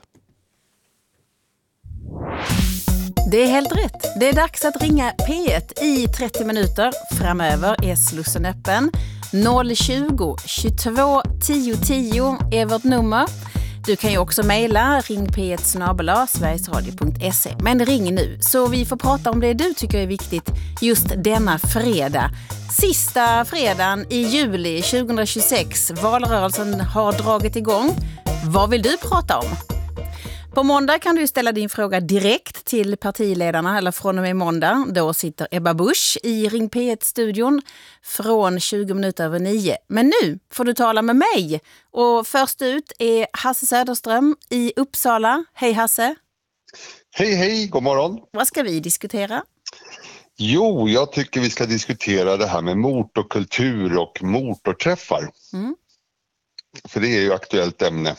Det är helt rätt. Det är dags att ringa P ett i trettio minuter. Framöver är slussen öppen. noll tjugo tjugotvå tio tio är vårt nummer. Du kan ju också mejla ring p ett snabel-a sverigesradio punkt se. Men ring nu så vi får prata om det du tycker är viktigt just denna fredag. Sista fredagen i juli tjugohundratjugosex. Valrörelsen har dragit igång. Vad vill du prata om? På måndag kan du ställa din fråga direkt till partiledarna, eller från och med måndag. Då sitter Ebba Busch i Ring P ett-studion från tjugo minuter över nio. Men nu får du tala med mig. Och först ut är Hasse Söderström i Uppsala. Hej Hasse! Hej hej, god morgon! Vad ska vi diskutera? Jo, jag tycker vi ska diskutera det här med motorkultur och motorträffar. Mm. För det är ju aktuellt ämne.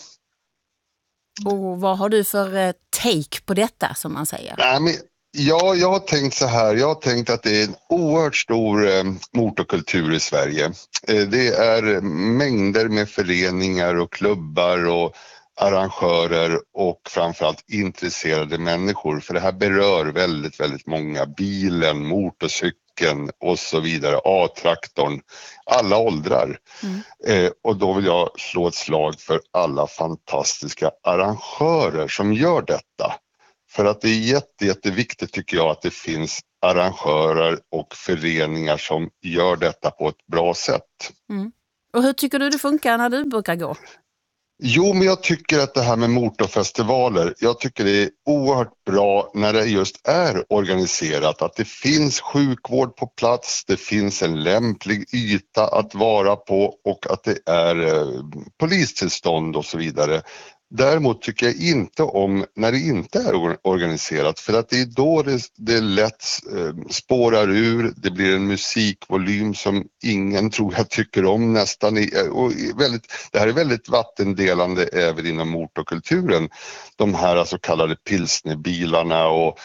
Och vad har du för take på detta, som man säger? Nej, men, ja, jag har tänkt så här. Jag har tänkt att det är en oerhört stor eh, motorkultur i Sverige. Eh, det är mängder med föreningar och klubbar och arrangörer och framförallt intresserade människor. För det här berör väldigt, väldigt många. Bilen, motorcykeln och så vidare. A-traktorn. Alla åldrar. Mm. Eh, och då vill jag slå ett slag för alla fantastiska arrangörer som gör detta. För att det är jätte, jätteviktigt tycker jag att det finns arrangörer och föreningar som gör detta på ett bra sätt. Mm. Och hur tycker du det funkar när du brukar gå? Jo, men jag tycker att det här med motorfestivaler, jag tycker det är oerhört bra när det just är organiserat. Att det finns sjukvård på plats, det finns en lämplig yta att vara på och att det är eh, polistillstånd och så vidare. Däremot tycker jag inte om när det inte är organiserat, för att det är då det, det lätt eh, spårar ur, det blir en musikvolym som ingen tror jag tycker om nästan. I, och väldigt, det här är väldigt vattendelande även inom motorkulturen. De här så kallade pilsnerbilarna och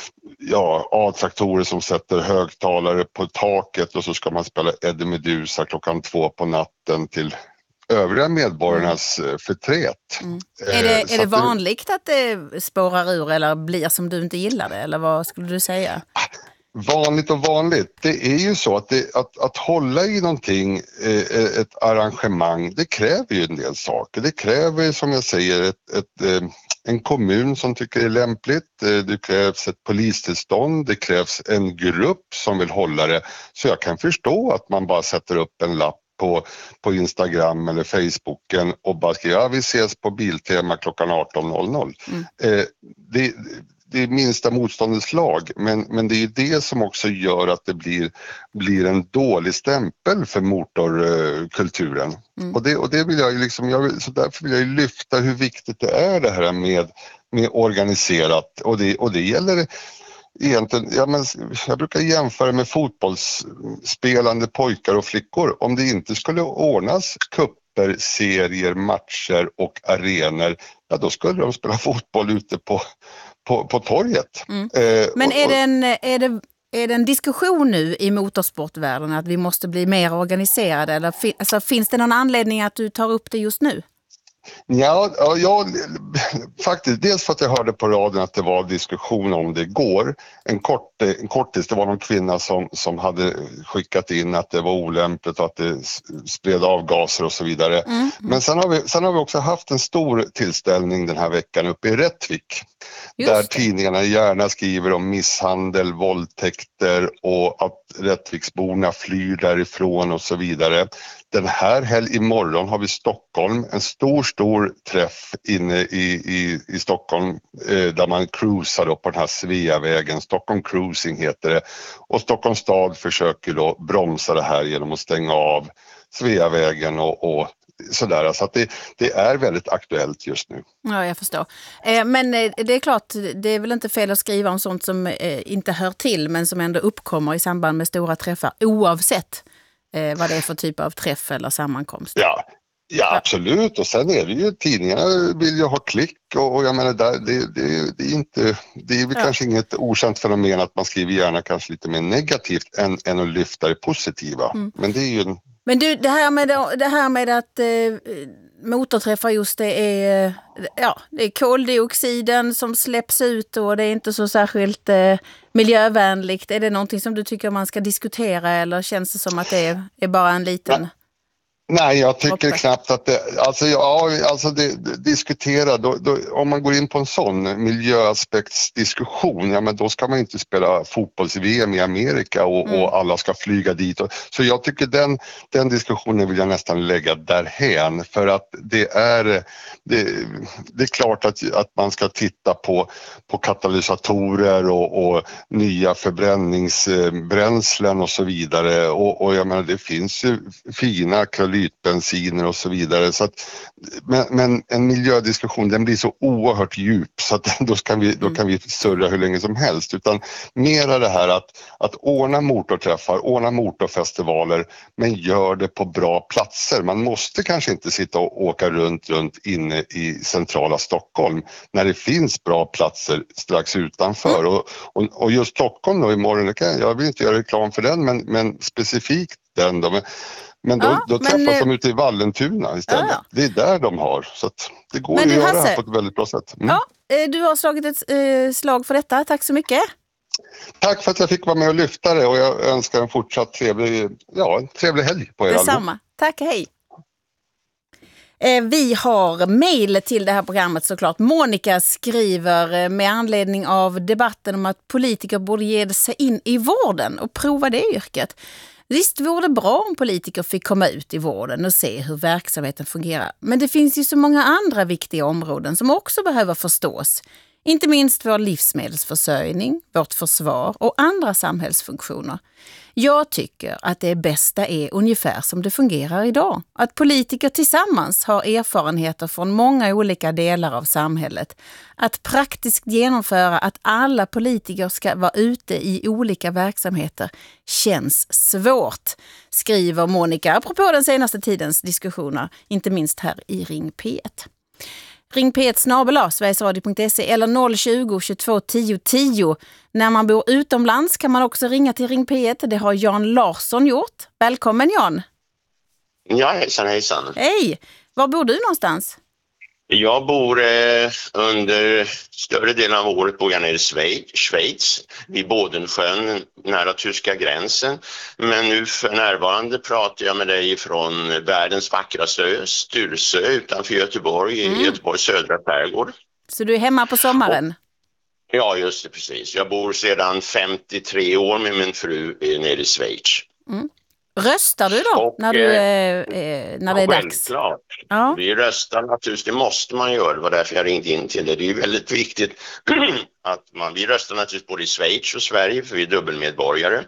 ja, A-traktorer som sätter högtalare på taket och så ska man spela Eddie Meduza klockan två på natten till övriga medborgarnas mm. förtret. Mm. Är det, är det vanligt att det spårar ur eller blir som du inte gillar det? Eller vad skulle du säga? Vanligt och vanligt. Det är ju så att, det, att, att hålla i någonting, ett arrangemang, det kräver ju en del saker. Det kräver, som jag säger, ett, ett, en kommun som tycker det är lämpligt. Det krävs ett polistillstånd. Det krävs en grupp som vill hålla det. Så jag kan förstå att man bara sätter upp en lapp På, på Instagram eller Facebooken och bara skriver ja, vi ses på Biltema klockan arton noll noll. Mm. Eh, det, det är minsta motståndets lag, men, men det är det som också gör att det blir, blir en dålig stämpel för motorkulturen. Mm. Och, det, och det vill jag ju liksom, jag vill, så därför vill jag ju lyfta hur viktigt det är det här med, med organiserat, och det, och det gäller egentligen, ja, men jag brukar jämföra med fotbollsspelande pojkar och flickor. Om det inte skulle ordnas kupper, serier, matcher och arenor, ja, då skulle de spela fotboll ute på, på, på torget. Mm. Eh, men är, och, det en, är, det, är det en diskussion nu i motorsportvärlden att vi måste bli mer organiserade? Eller fin, alltså, finns det någon anledning att du tar upp det just nu? Ja, ja, ja, faktiskt. Dels för att jag hörde på radion att det var diskussion om det igår. En, kort, en kortis, det var någon kvinna som, som hade skickat in att det var olämpligt och att det spred avgaser och så vidare. Mm. Mm. Men sen har, vi, sen har vi också haft en stor tillställning den här veckan uppe i Rättvik. Just där det. Tidningarna gärna skriver om misshandel, våldtäkter och att Rättviksborna flyr därifrån och så vidare. Den här helg imorgon har vi Stockholm, en stor stor träff inne i, i, i Stockholm eh, där man cruisar då på den här Sveavägen, Stockholm Cruising heter det, och Stockholms stad försöker då bromsa det här genom att stänga av Sveavägen och, och sådär, så att det, det är väldigt aktuellt just nu. Ja, jag förstår. Eh, men eh, det är klart, det är väl inte fel att skriva om sånt som eh, inte hör till men som ändå uppkommer i samband med stora träffar oavsett eh, vad det är för typ av träff eller sammankomst. Ja, ja absolut, och sen är det ju tidningarna vill ju ha klick och, och jag menar där, det, det, det är inte, det är väl ja. kanske inget okänt fenomen att man skriver gärna kanske lite mer negativt än, än att lyfta det positiva. Mm. Men det är ju en Men du, det här med, det här med att eh, motorträffar just det är, ja, det är koldioxiden som släpps ut och det är inte så särskilt eh, miljövänligt. Är det någonting som du tycker man ska diskutera eller känns det som att det är, är bara en liten... Nej, jag tycker knappt att det, alltså, ja, alltså det, det, diskutera, då, då, om man går in på en sån miljöaspektsdiskussion, ja men då ska man inte spela fotbolls-V M i Amerika och, mm. och alla ska flyga dit. Och, så jag tycker den, den diskussionen vill jag nästan lägga därhän, för att det är, det, det är klart att, att man ska titta på, på katalysatorer och, och nya förbränningsbränslen och så vidare, och, och jag menar det finns ju fina bensiner och så vidare. Så att, men, men en miljödiskussion, den blir så oerhört djup så att då kan vi, då kan vi surra hur länge som helst. Utan mera det här att, att ordna motorträffar, ordna motorfestivaler, men gör det på bra platser. Man måste kanske inte sitta och åka runt, runt inne i centrala Stockholm när det finns bra platser strax utanför. Mm. Och, och, och just Stockholm då imorgon, jag vill inte göra reklam för den, men, men specifikt den då. Men, Men då, ja, då träffas men, de ute i Vallentuna istället. Ja, ja. Det är där de har. Så att det går att göra Hasse, här på ett väldigt bra sätt. Mm. Ja, du har slagit ett eh, slag för detta. Tack så mycket. Tack för att jag fick vara med och lyfta det. Och jag önskar en fortsatt trevlig, ja, en trevlig helg på er. Detsamma. Tack, hej. Eh, vi har mejl till det här programmet såklart. Monica skriver med anledning av debatten om att politiker borde ge sig in i vården och prova det yrket. Visst vore det bra om politiker fick komma ut i vården och se hur verksamheten fungerar. Men det finns ju så många andra viktiga områden som också behöver förstås. Inte minst vår livsmedelsförsörjning, vårt försvar och andra samhällsfunktioner. Jag tycker att det bästa är ungefär som det fungerar idag. Att politiker tillsammans har erfarenheter från många olika delar av samhället. Att praktiskt genomföra att alla politiker ska vara ute i olika verksamheter känns svårt, skriver Monica apropå den senaste tidens diskussioner, inte minst här i Ring P ett. Ring P ett snabel-a sverigesradio punkt se eller noll tjugo tjugotvå tio tio. När man bor utomlands kan man också ringa till Ring P ett. Det har Jan Larsson gjort. Välkommen Jan. Ja, hejsan, hejsan. Hej. Var bor du någonstans? Jag bor eh, under större delen av året bor jag nere i Schweiz, Schweiz vid Bodensjön nära tyska gränsen. Men nu för närvarande pratar jag med dig från världens vackraste ö, Styrsö utanför Göteborg, mm. i Göteborgs södra skärgård. Så du är hemma på sommaren? Och, ja, just det, precis. Jag bor sedan femtiotre år med min fru nere i Schweiz. Mm. Röstar du då och, när, du, eh, när det är dags? Självklart. Ja. Vi röstar naturligtvis, det måste man göra. Det var därför jag ringde in till det. Det är väldigt viktigt att man, vi röstar naturligtvis både i Schweiz och Sverige för vi är dubbelmedborgare.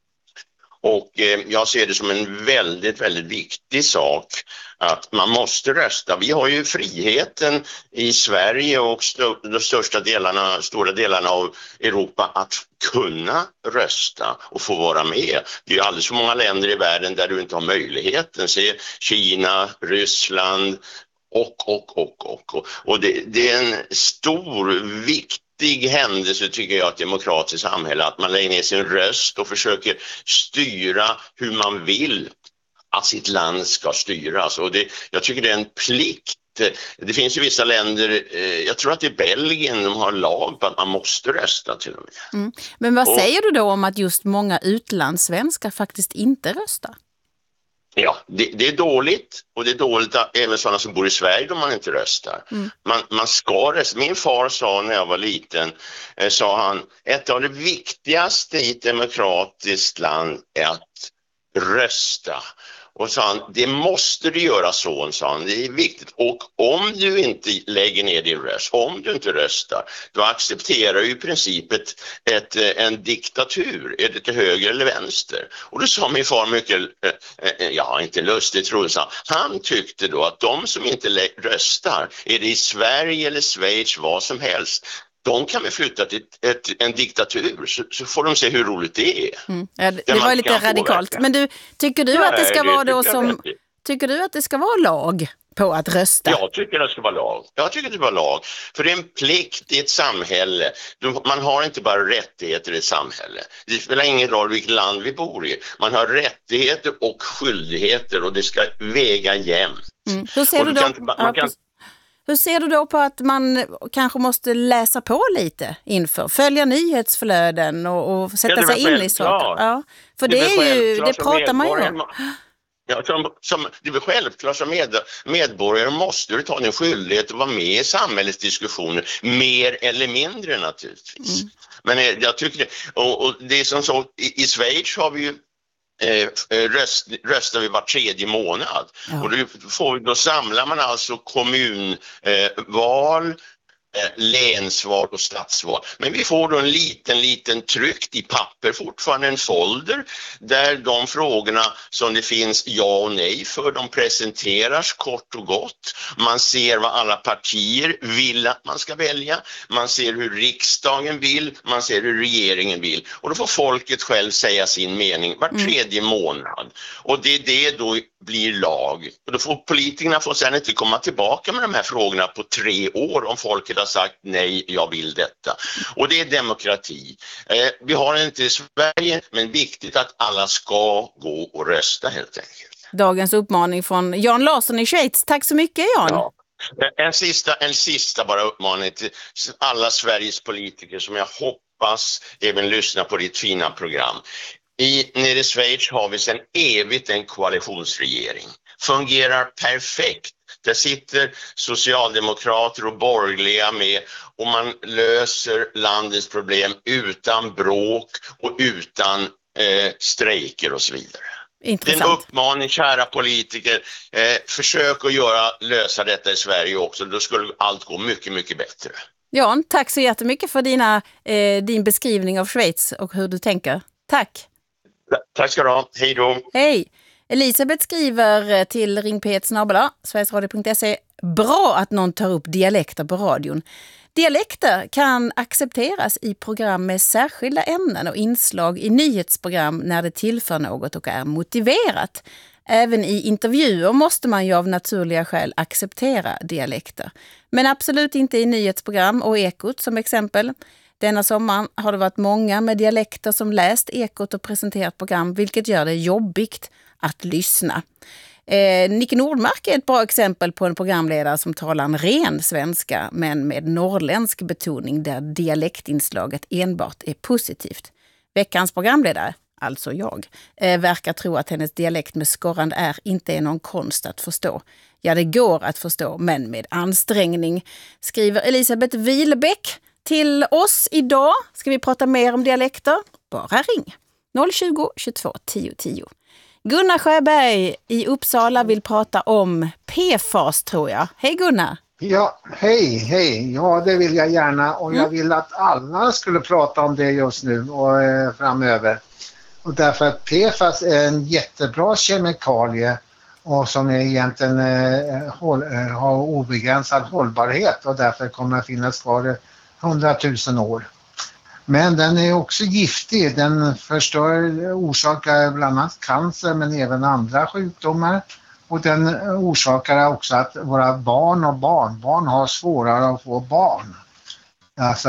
Och eh, jag ser det som en väldigt, väldigt viktig sak att man måste rösta. Vi har ju friheten i Sverige och st- de största delarna, stora delarna av Europa att kunna rösta och få vara med. Det är alldeles för många länder i världen där du inte har möjligheten. Se Kina, Ryssland och, och, och, och. Och, och det, det är en stor, viktig händelse tycker jag, ett demokratiskt samhälle, att man lägger ner sin röst och försöker styra hur man vill att sitt land ska styras. Och det, jag tycker det är en plikt. Det finns ju vissa länder, eh, jag tror att det är Belgien, de har lag på att man måste rösta till och med. Mm. Men vad och, säger du då om att just många utlandssvenskar faktiskt inte röstar? Ja, det, det är dåligt, och det är dåligt att även sådana som bor i Sverige då man inte röstar. Mm. Man, man ska rösta. Min far sa när jag var liten, eh, sa han, ett av det viktigaste i ett demokratiskt land är att rösta. Och sa han, det måste du göra, son, sa han, det är viktigt. Och om du inte lägger ner din röst, om du inte röstar, då accepterar du i princip ett, ett, en diktatur, är det till höger eller vänster? Och då sa min far mycket, ja inte lustigt tror jag, han tyckte då att de som inte röstar, är det i Sverige eller Schweiz, vad som helst, de kan vi flytta till ett, ett, en diktatur så, så får de se hur roligt det är. Mm. Ja, det det var lite radikalt. Påverka. Men du, tycker du Nej, att det ska det vara då som tycker du att det ska vara lag på att rösta? Jag tycker det ska vara lag. Jag tycker det ska vara lag. För det är en plikt i ett samhälle. Man har inte bara rättigheter i ett samhälle. Det spelar ingen roll vilket land vi bor i. Man har rättigheter och skyldigheter och det ska väga jämnt. Mm. Hur ser du då? Kan, man ja, kan, Hur ser du då på att man kanske måste läsa på lite inför, följa nyhetsflöden och, och sätta ja, sig in i saker? Ja, för det, det är ju, det pratar man ju om. Ja, som, som, det är väl självklart som med, medborgare måste du ta din skyldighet att vara med i samhällets diskussioner, mer eller mindre naturligtvis. Mm. Men eh, jag tycker det, och, och det är som så, i, i Schweiz har vi ju eh, röst, röstar vi var tredje månad. Ja. Och då, får, då samlar man alltså kommunval, eh, länsval och stadsval. Men vi får då en liten, liten tryckt i papper, fortfarande en folder, där de frågorna som det finns ja och nej för, de presenteras kort och gott. Man ser vad alla partier vill att man ska välja. Man ser hur riksdagen vill. Man ser hur regeringen vill. Och då får folket själv säga sin mening var tredje mm. månad. Och det är det då blir lag. Och då får politikerna får sedan inte komma tillbaka med de här frågorna på tre år om folket har sagt nej, jag vill detta. Och det är demokrati. Eh, vi har det inte i Sverige, men viktigt att alla ska gå och rösta helt enkelt. Dagens uppmaning från Jan Larsson i Schweiz. Tack så mycket, Jan. Ja. En sista, en sista bara uppmaning till alla Sveriges politiker som jag hoppas även lyssnar på ditt fina program. I, nere i Schweiz har vi sedan evigt en koalitionsregering. Fungerar perfekt. Där sitter socialdemokrater och borgerliga med och man löser landets problem utan bråk och utan eh, strejker och så vidare. Intressant. Det är en uppmaning, kära politiker. Eh, försök att göra, lösa detta i Sverige också. Då skulle allt gå mycket, mycket bättre. Jan, tack så jättemycket för dina, eh, din beskrivning av Schweiz och hur du tänker. Tack. Tack ska du ha. Hej då. Hej. Elisabeth skriver till ring p ett snabel-a sverigesradio punkt se. Bra att någon tar upp dialekter på radion. Dialekter kan accepteras i program med särskilda ämnen och inslag i nyhetsprogram när det tillför något och är motiverat. Även i intervjuer måste man ju av naturliga skäl acceptera dialekter. Men absolut inte i nyhetsprogram och Ekot som exempel. Denna sommaren har det varit många med dialekter som läst Ekot och presenterat program, vilket gör det jobbigt att lyssna. Eh, Nicke Nordmark är ett bra exempel på en programledare som talar en ren svenska men med norrländsk betoning där dialektinslaget enbart är positivt. Veckans programledare, alltså jag, eh, verkar tro att hennes dialekt med skorrande är inte är någon konst att förstå. Ja, det går att förstå, men med ansträngning, skriver Elisabeth Wilbäck till oss idag. Ska vi prata mer om dialekter? Bara ring noll tjugo, tjugotvå, tio, tio. Gunnar Sjöberg i Uppsala vill prata om P F A S, tror jag. Hej Gunnar! Ja, hej, hej. Ja, det vill jag gärna. Och mm. jag vill att alla skulle prata om det just nu och eh, framöver. Och därför att P F A S är en jättebra kemikalie och som är egentligen eh, håll, eh, har obegränsad hållbarhet och därför kommer att finnas kvar hundratusen år. Men den är också giftig. Den förstör, orsakar bland annat cancer men även andra sjukdomar. Och den orsakar också att våra barn och barnbarn har svårare att få barn. Alltså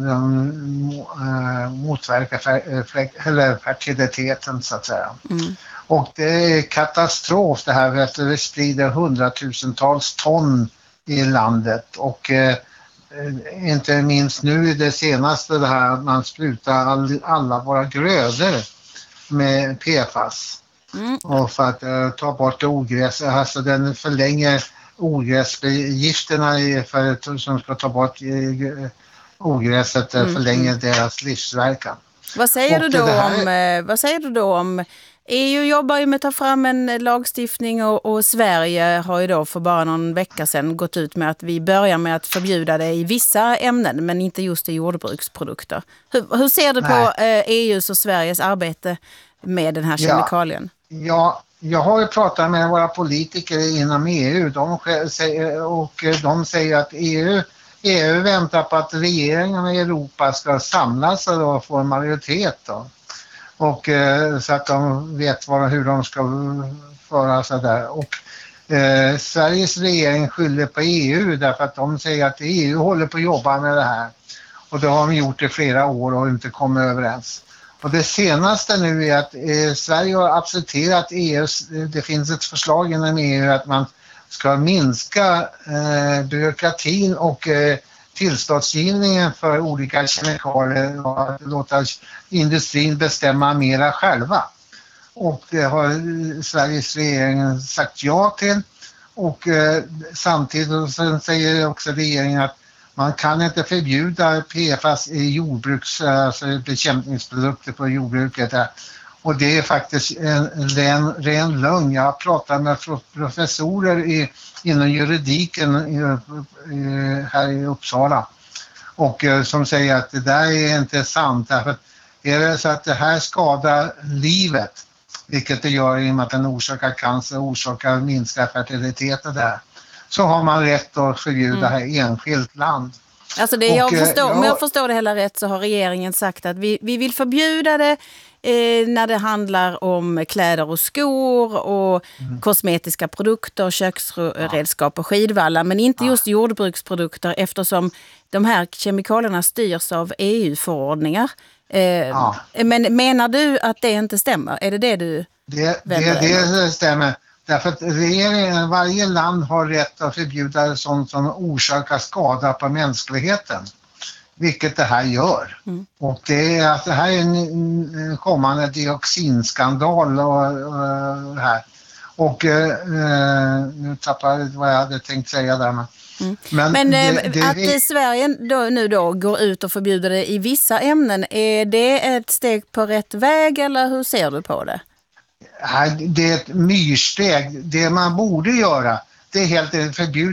de motverkar för, fertiliteten så att säga. Mm. Och det är katastrof det här för att det sprider hundratusentals ton i landet. Och eh, inte minst nu i det senaste det här att man sprutar all, alla våra grödor med P F A S. Mm. Och för att uh, ta bort ogräs, alltså den förlänger ogräsgifterna för, som ska ta bort uh, ogräset, mm. förlänger deras livsverkan. Vad säger, du då här... om, eh, vad säger du då om E U jobbar ju med att ta fram en lagstiftning och, och Sverige har ju då för bara någon vecka sedan gått ut med att vi börjar med att förbjuda det i vissa ämnen men inte just i jordbruksprodukter. Hur, hur ser du Nej. på eh, E U:s och Sveriges arbete med den här kemikalien? Ja, ja, jag har ju pratat med våra politiker inom E U de säger, och de säger att E U, E U väntar på att regeringen i Europa ska samlas och få en majoritet då. Och eh, så att de vet vad, hur de ska föra sig där. Och eh, Sveriges regering skyller på E U därför att de säger att E U håller på att jobba med det här. Och det har de gjort i flera år och inte kommit överens. Och det senaste nu är att eh, Sverige har accepterat E U. Det finns ett förslag inom E U att man ska minska eh, byråkratin och eh, tillståndsgivningen för olika kemikalier och att låta industrin bestämma mera själva. och det har Sveriges regering sagt ja till. Och eh, samtidigt så säger också regeringen att man kan inte förbjuda P F A S i jordbruks, alltså bekämpningsprodukter på jordbruket. Där. Och det är faktiskt en ren, ren lögn. Jag har pratat med professorer i, inom juridiken i, i, här i Uppsala. Och eh, som säger att det där är inte sant. Därför är det så att det här skadar livet, vilket det gör i och med att den orsakar cancer och orsakar minskad fertilitet och där, så har man rätt att förbjuda mm. här enskilt land. Alltså det och, jag förstår, ja, om jag förstår det hela rätt så har regeringen sagt att vi, vi vill förbjuda det eh, när det handlar om kläder och skor och mm. kosmetiska produkter, köksredskap och skidvallar, men inte just jordbruksprodukter eftersom de här kemikalierna styrs av E U-förordningar. Eh, ja. Men menar du att det inte stämmer? Är det det du det, det, det stämmer. Därför att regeringen, varje land har rätt att förbjuda sånt som orsakar skada på mänskligheten. Vilket det här gör. Mm. Och det, är, det här är en kommande dioxinskandal och, och här. Och eh, nu tappade jag vad jag hade tänkt säga där. Men, mm. men, men det, det, att det, Sverige då, nu då går ut och förbjuder det i vissa ämnen, är det ett steg på rätt väg eller hur ser du på det? Det är ett myrsteg. Det man borde göra, det är helt förbjudet